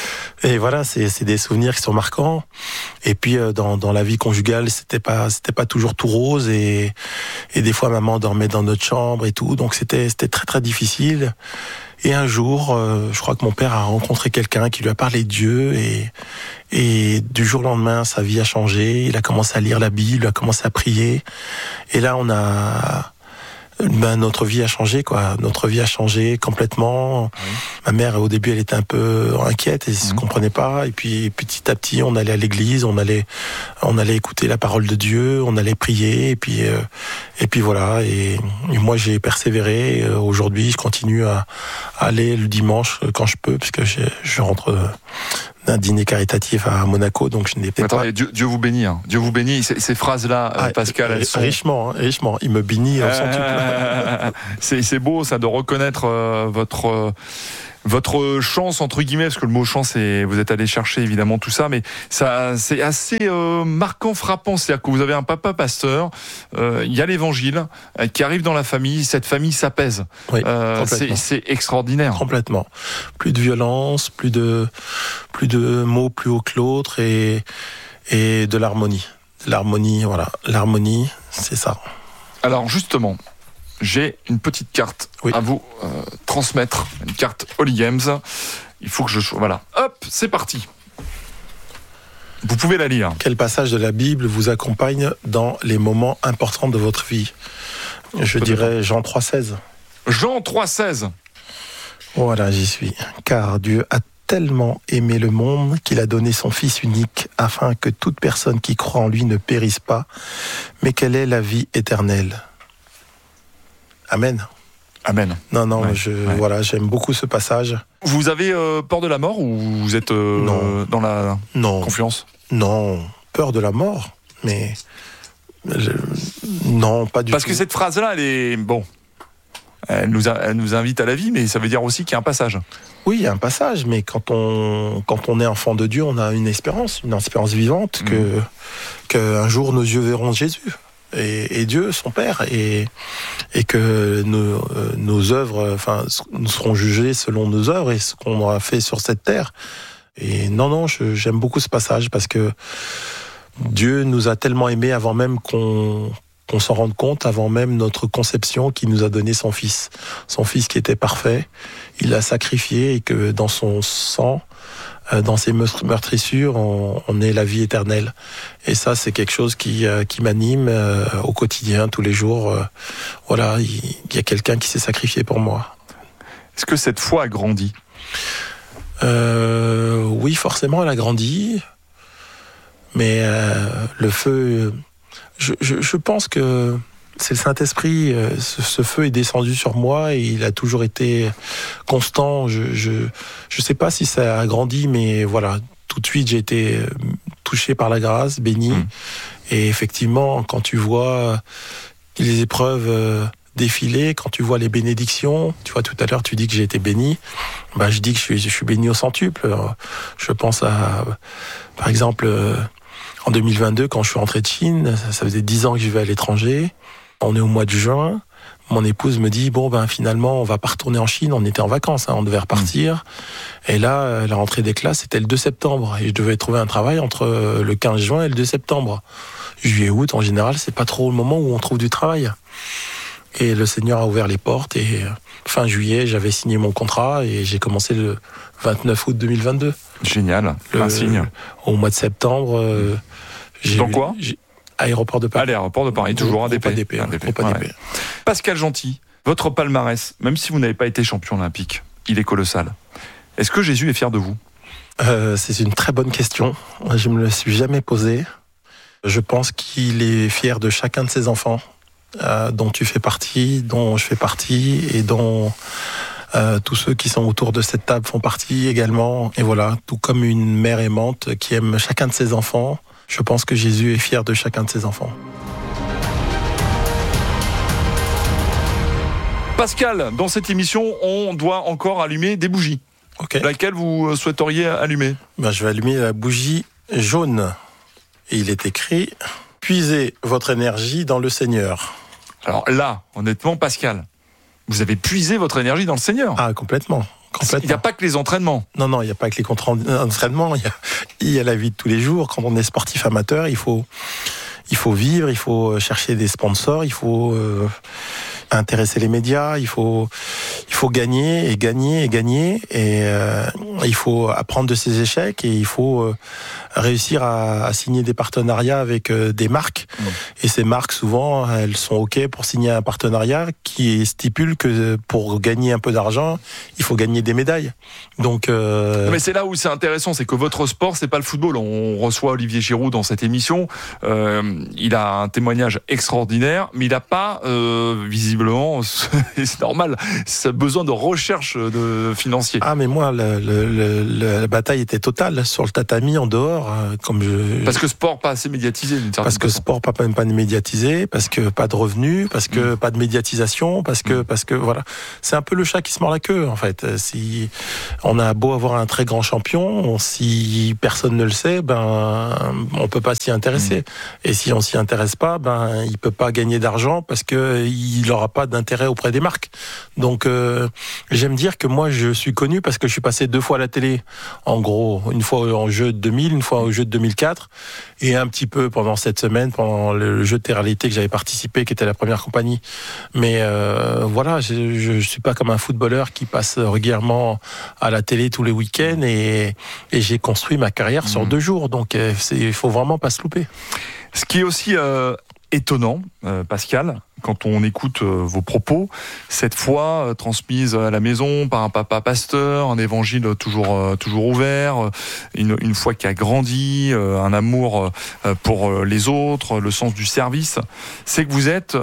F: Et voilà, c'est, c'est des souvenirs qui sont marquants. Et puis euh, dans, dans la vie conjugale, c'était pas c'était pas toujours tout rose et et des fois maman dormait dans notre chambre et tout, donc c'était c'était très très difficile. Et un jour, euh, je crois que mon père a rencontré quelqu'un qui lui a parlé de Dieu et et du jour au lendemain, sa vie a changé. Il a commencé à lire la Bible, il a commencé à prier. Et là, on a Ben, notre vie a changé, quoi. Notre vie a changé complètement. Oui. Ma mère, au début, elle était un peu inquiète et ne mmh. comprenait pas. Et puis, petit à petit, on allait à l'église, on allait, on allait écouter la parole de Dieu, on allait prier. Et puis, euh, et puis voilà. Et, et moi, j'ai persévéré. Aujourd'hui, je continue à, à aller le dimanche quand je peux, puisque je, je rentre d'un dîner caritatif à Monaco, donc je n'ai peut-être
D: Attendez,
F: pas...
D: Dieu, Dieu vous bénit, hein. Dieu vous bénit. Ces, ces phrases-là, ah, Pascal, elles sont...
F: richement, hein, richement. Il me bénit en centuple.
D: Euh, c'est, c'est beau, ça, de reconnaître euh, votre... Euh, votre chance, entre guillemets, parce que le mot chance, c'est, vous êtes allé chercher évidemment tout ça, mais ça, c'est assez euh, marquant, frappant. C'est-à-dire que vous avez un papa pasteur, euh, il y a l'évangile euh, qui arrive dans la famille, cette famille s'apaise.
F: Oui,
D: euh, c'est, c'est extraordinaire.
F: Complètement. Plus de violence, plus de, plus de mots plus haut que l'autre et, et de l'harmonie. L'harmonie, voilà. L'harmonie, c'est ça.
D: Alors justement, j'ai une petite carte oui. à vous euh, transmettre, une carte Holy Games. Il faut que je... Voilà. Hop, c'est parti. Vous pouvez la lire.
F: Quel passage de la Bible vous accompagne dans les moments importants de votre vie? Je dirais Jean trois seize.
D: Jean trois seize.
F: Voilà, j'y suis. Car Dieu a tellement aimé le monde qu'il a donné son Fils unique afin que toute personne qui croit en lui ne périsse pas, mais qu'elle ait la vie éternelle. Amen.
D: Amen.
F: Non, non,
D: ouais,
F: je,
D: ouais.
F: voilà, j'aime beaucoup ce passage.
D: Vous avez euh, peur de la mort ou vous êtes euh,
F: non.
D: dans la
F: non.
D: confiance?
F: Non, peur de la mort, mais je, non, pas du
D: Parce
F: tout.
D: Parce que cette phrase-là, elle est bon. Elle nous, a, elle nous invite à la vie, mais ça veut dire aussi qu'il y a un passage.
F: Oui, il y a un passage, mais quand on, quand on est enfant de Dieu, on a une espérance, une espérance vivante, mmh. que, qu'un jour nos yeux verront Jésus. Et, et Dieu, son Père, et, et que nos, euh, nos œuvres, enfin, nous serons jugés selon nos œuvres et ce qu'on aura fait sur cette terre. Et non, non, je, j'aime beaucoup ce passage parce que Dieu nous a tellement aimés avant même qu'on, qu'on s'en rende compte, avant même notre conception, qu'il nous a donné son Fils. Son Fils qui était parfait, il l'a sacrifié et que dans son sang, dans ces meurtrissures, on, on est la vie éternelle. Et ça, c'est quelque chose qui, euh, qui m'anime euh, au quotidien, tous les jours. Euh, voilà, il, il y a quelqu'un qui s'est sacrifié pour moi.
D: Est-ce que cette foi a grandi ?
F: euh, Oui, forcément, elle a grandi. Mais euh, le feu... Je, je, je pense que c'est le Saint-Esprit, ce, ce feu est descendu sur moi et il a toujours été constant. Je je je sais pas si ça a grandi, mais voilà, tout de suite j'ai été touché par la grâce, béni. Mmh. Et effectivement, quand tu vois les épreuves défiler, quand tu vois les bénédictions, tu vois tout à l'heure tu dis que j'ai été béni, bah je dis que je suis je suis béni au centuple. Je pense à, par exemple, en deux mille vingt-deux, quand je suis rentré de Chine, ça faisait dix ans que je vivais à l'étranger. On est au mois de juin. Mon épouse me dit, bon, ben, finalement, on va pas retourner en Chine. On était en vacances, hein, on devait repartir. Mmh. Et là, la rentrée des classes, c'était le deux septembre. Et je devais trouver un travail entre le quinze juin et le deux septembre. Juillet, août, en général, c'est pas trop le moment où on trouve du travail. Et le Seigneur a ouvert les portes. Et fin juillet, j'avais signé mon contrat et j'ai commencé le vingt-neuf août deux mille vingt-deux.
D: Génial,
F: le,
D: un signe.
F: Au mois de septembre, euh, J'ai
D: Dans
F: eu,
D: quoi
F: j'ai, Aéroport de Paris.
D: À l'aéroport de Paris, toujours A D P.
F: A D P,
D: A D P.
F: groupe A D P.
D: Ouais. Pascal Gentil, votre palmarès, même si vous n'avez pas été champion olympique, il est colossal. Est-ce que Jésus est fier de vous ?
F: euh, C'est une très bonne question. Je ne me le suis jamais posée. Je pense qu'il est fier de chacun de ses enfants, euh, dont tu fais partie, dont je fais partie, et dont euh, tous ceux qui sont autour de cette table font partie également. Et voilà, tout comme une mère aimante qui aime chacun de ses enfants, je pense que Jésus est fier de chacun de ses enfants.
D: Pascal, dans cette émission, on doit encore allumer des bougies.
F: Okay.
D: Laquelle vous souhaiteriez allumer ?
F: Ben, je vais allumer la bougie jaune. Et il est écrit « Puisez votre énergie dans le Seigneur ».
D: Alors là, honnêtement, Pascal, vous avez puisé votre énergie dans le Seigneur.
F: Ah, complètement. complètement.
D: Il n'y a pas que les entraînements.
F: Non, non, il n'y a pas que les entraînements. Il y a, il y a la vie de tous les jours. Quand on est sportif amateur, il faut, il faut vivre, il faut chercher des sponsors, il faut euh, intéresser les médias, il faut, il faut gagner et gagner et gagner. Et euh, il faut apprendre de ses échecs et il faut euh, réussir à, à signer des partenariats avec euh, des marques. Mmh. Et ces marques, souvent, elles sont OK pour signer un partenariat qui stipule que pour gagner un peu d'argent, il faut gagner des médailles. Donc, euh...
D: Mais c'est là où c'est intéressant, c'est que votre sport, c'est pas le football. On reçoit Olivier Giroud dans cette émission. Euh, il a un témoignage extraordinaire, mais il n'a pas, euh, visiblement, c'est normal, c'est besoin de recherche de financier.
F: Ah, mais moi, le, le, le, la bataille était totale sur le tatami, en dehors. Comme je...
D: Parce que sport pas assez médiatisé. D'une
F: parce que
D: façon.
F: sport pas même pas médiatisé, parce que pas de revenus, parce que mmh. pas de médiatisation, parce que mmh. parce que voilà, c'est un peu le chat qui se mord la queue en fait. Si on a beau avoir un très grand champion, si personne ne le sait, ben on peut pas s'y intéresser. Mmh. Et si on s'y intéresse pas, ben il peut pas gagner d'argent parce que il aura pas d'intérêt auprès des marques. Donc euh, j'aime dire que moi je suis connu parce que je suis passé deux fois à la télé. En gros, une fois en jeu de deux mille, une fois au jeu de deux mille quatre, et un petit peu pendant cette semaine, pendant le jeu de télé-réalité que j'avais participé, qui était la première compagnie. Mais euh, voilà, je ne suis pas comme un footballeur qui passe régulièrement à la télé tous les week-ends, et, et j'ai construit ma carrière mmh. sur deux jours. Donc il faut vraiment pas se louper.
D: Ce qui est aussi euh, étonnant, euh, Pascal, quand on écoute euh, vos propos, cette foi euh, transmise à la maison par un papa pasteur, un évangile toujours euh, toujours ouvert, euh, une, une foi qui a grandi, euh, un amour euh, pour euh, les autres, le sens du service, c'est que vous êtes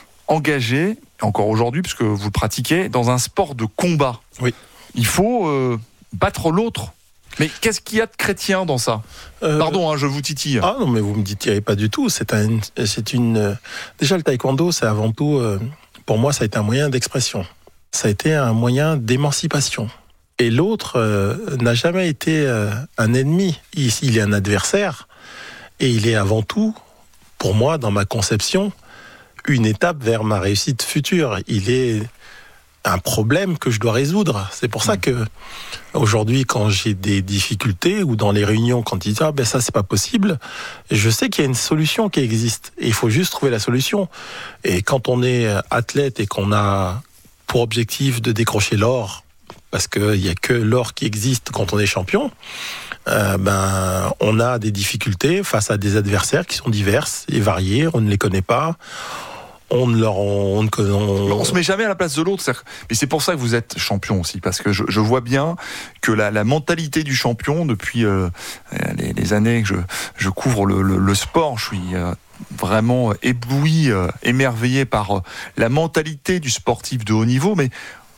D: engagé, encore aujourd'hui, puisque vous le pratiquez, dans un sport de combat.
F: Oui.
D: Il faut euh, battre l'autre. Mais qu'est-ce qu'il y a de chrétien dans ça ? euh... Pardon, hein, je vous titille.
F: Ah non, mais vous me titillez pas du tout. C'est un, c'est une. Déjà, le taekwondo, c'est avant tout, euh, pour moi, ça a été un moyen d'expression. Ça a été un moyen d'émancipation. Et l'autre euh, n'a jamais été euh, un ennemi. Il, il est un adversaire, et il est avant tout, pour moi, dans ma conception, une étape vers ma réussite future. Il est un problème que je dois résoudre. C'est pour ça que aujourd'hui, quand j'ai des difficultés ou dans les réunions, quand ils disent ah ben ça c'est pas possible, je sais qu'il y a une solution qui existe et il faut juste trouver la solution. Et quand on est athlète et qu'on a pour objectif de décrocher l'or, parce qu'il y a que l'or qui existe quand on est champion, euh, ben on a des difficultés face à des adversaires qui sont diverses et variés. On ne les connaît pas. On ne leur, on, on, on...
D: on se met jamais à la place de l'autre. Mais c'est pour ça que vous êtes champion aussi, parce que je, je vois bien que la, la mentalité du champion, depuis euh, les, les années que je, je couvre le, le, le sport, je suis euh, vraiment ébloui, euh, émerveillé par euh, la mentalité du sportif de haut niveau. Mais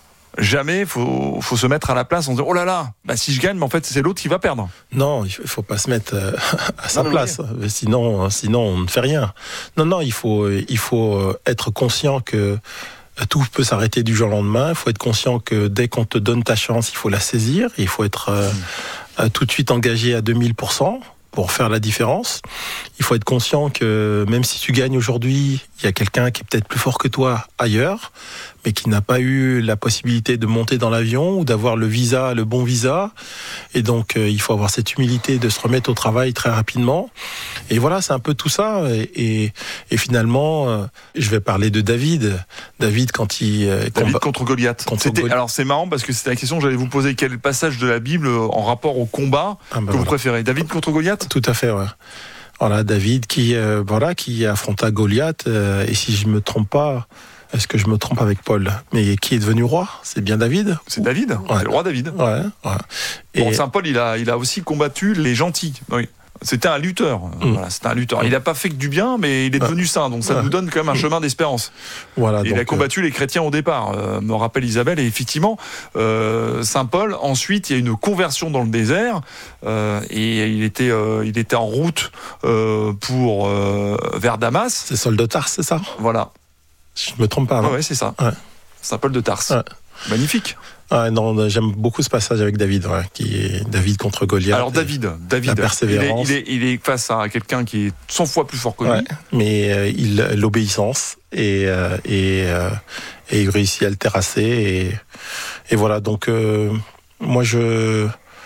D: jamais faut faut se mettre à la place en disant oh là là, bah si je gagne, mais en fait c'est l'autre qui va perdre.
F: Non, il faut pas se mettre à sa non, place, oui. sinon sinon on ne fait rien. Non non, il faut il faut être conscient que tout peut s'arrêter du jour au lendemain. Il faut être conscient que dès qu'on te donne ta chance, il faut la saisir. Il faut être mmh. tout de suite engagé à deux mille pour cent pour faire la différence. Il faut être conscient que même si tu gagnes aujourd'hui, il y a quelqu'un qui est peut-être plus fort que toi ailleurs, mais qui n'a pas eu la possibilité de monter dans l'avion ou d'avoir le visa, le bon visa. Et donc, euh, il faut avoir cette humilité de se remettre au travail très rapidement. Et voilà, c'est un peu tout ça. Et, et, et finalement, euh, je vais parler de David. David, quand il... Euh,
D: David combat... contre Goliath. Contre c'était... Goliath. Alors, c'est marrant parce que c'était la question que j'allais vous poser. Quel passage de la Bible en rapport au combat ah bah que voilà. vous préférez ? David contre Goliath ?
F: Tout à fait, ouais. Voilà, David qui, euh, voilà, qui affronta Goliath. Euh, et si je me trompe pas, est-ce que je me trompe avec Paul? Mais qui est devenu roi? C'est bien David?
D: C'est David, ouais. C'est le roi David.
F: Ouais, ouais.
D: Et bon,
F: et...
D: Saint Paul, il a, il a aussi combattu les gentils. Oui. C'était un lutteur. Mmh. Voilà, c'était un lutteur. Il n'a pas fait que du bien, mais il est devenu saint. Donc ça nous donne quand même un chemin d'espérance. Voilà, et donc, il a combattu euh... les chrétiens au départ, euh, me rappelle Isabelle. Et effectivement, euh, Saint Paul, ensuite, il y a une conversion dans le désert. Euh, et il était, euh, il était en route euh, pour, euh, vers Damas.
F: C'est Saul de Tarse, c'est ça?
D: Voilà.
F: Je ne me trompe pas.
D: Oui, ouais, c'est ça. Ouais. Saint Paul de Tarse. Ouais. Magnifique.
F: Ah non, j'aime beaucoup ce passage avec David, ouais, qui est David contre Goliath.
D: Alors David, David,
F: persévérance.
D: Il, est, il, est, il est face à quelqu'un qui est cent fois plus fort que lui.
F: Ouais, mais euh, il, l'obéissance et, euh, et, euh, et il réussit à le terrasser et, et voilà. Donc euh, moi je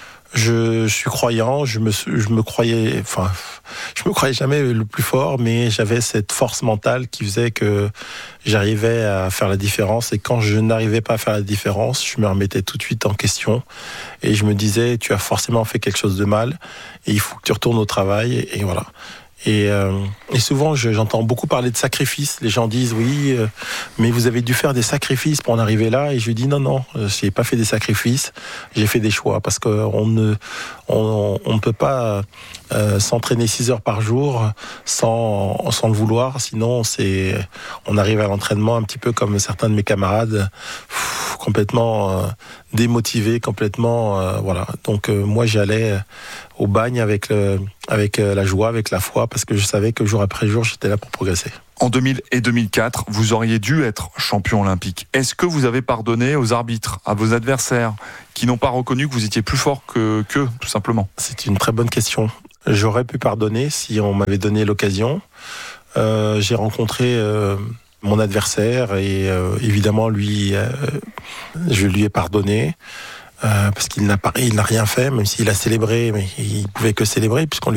F: je suis croyant, je me je me croyais, enfin je me croyais jamais le plus fort, mais j'avais cette force mentale qui faisait que j'arrivais à faire la différence. Et quand je n'arrivais pas à faire la différence, je me remettais tout de suite en question et je me disais, tu as forcément fait quelque chose de mal et il faut que tu retournes au travail. Et, et voilà. Et, euh, et souvent, je, j'entends beaucoup parler de sacrifices. Les gens disent, oui, euh, mais vous avez dû faire des sacrifices pour en arriver là. Et je dis, non, non, je n'ai pas fait des sacrifices. J'ai fait des choix parce qu'on ne, on, on ne peut pas euh, s'entraîner six heures par jour sans, sans le vouloir. Sinon, c'est, on arrive à l'entraînement un petit peu comme certains de mes camarades, pff, complètement euh, démotivés, complètement, euh, voilà. Donc, euh, moi, j'allais au bagne avec, le, avec la joie, avec la foi, parce que je savais que jour après jour, j'étais là pour progresser.
D: En deux mille et deux mille quatre, vous auriez dû être champion olympique. Est-ce que vous avez pardonné aux arbitres, à vos adversaires, qui n'ont pas reconnu que vous étiez plus fort que qu'eux, tout simplement?
F: C'est une très bonne question. J'aurais pu pardonner si on m'avait donné l'occasion. Euh, j'ai rencontré euh, mon adversaire et euh, évidemment, lui, euh, je lui ai pardonné. Euh, parce qu'il n'a pas, il n'a rien fait, même s'il a célébré, mais il pouvait que célébrer puisqu'on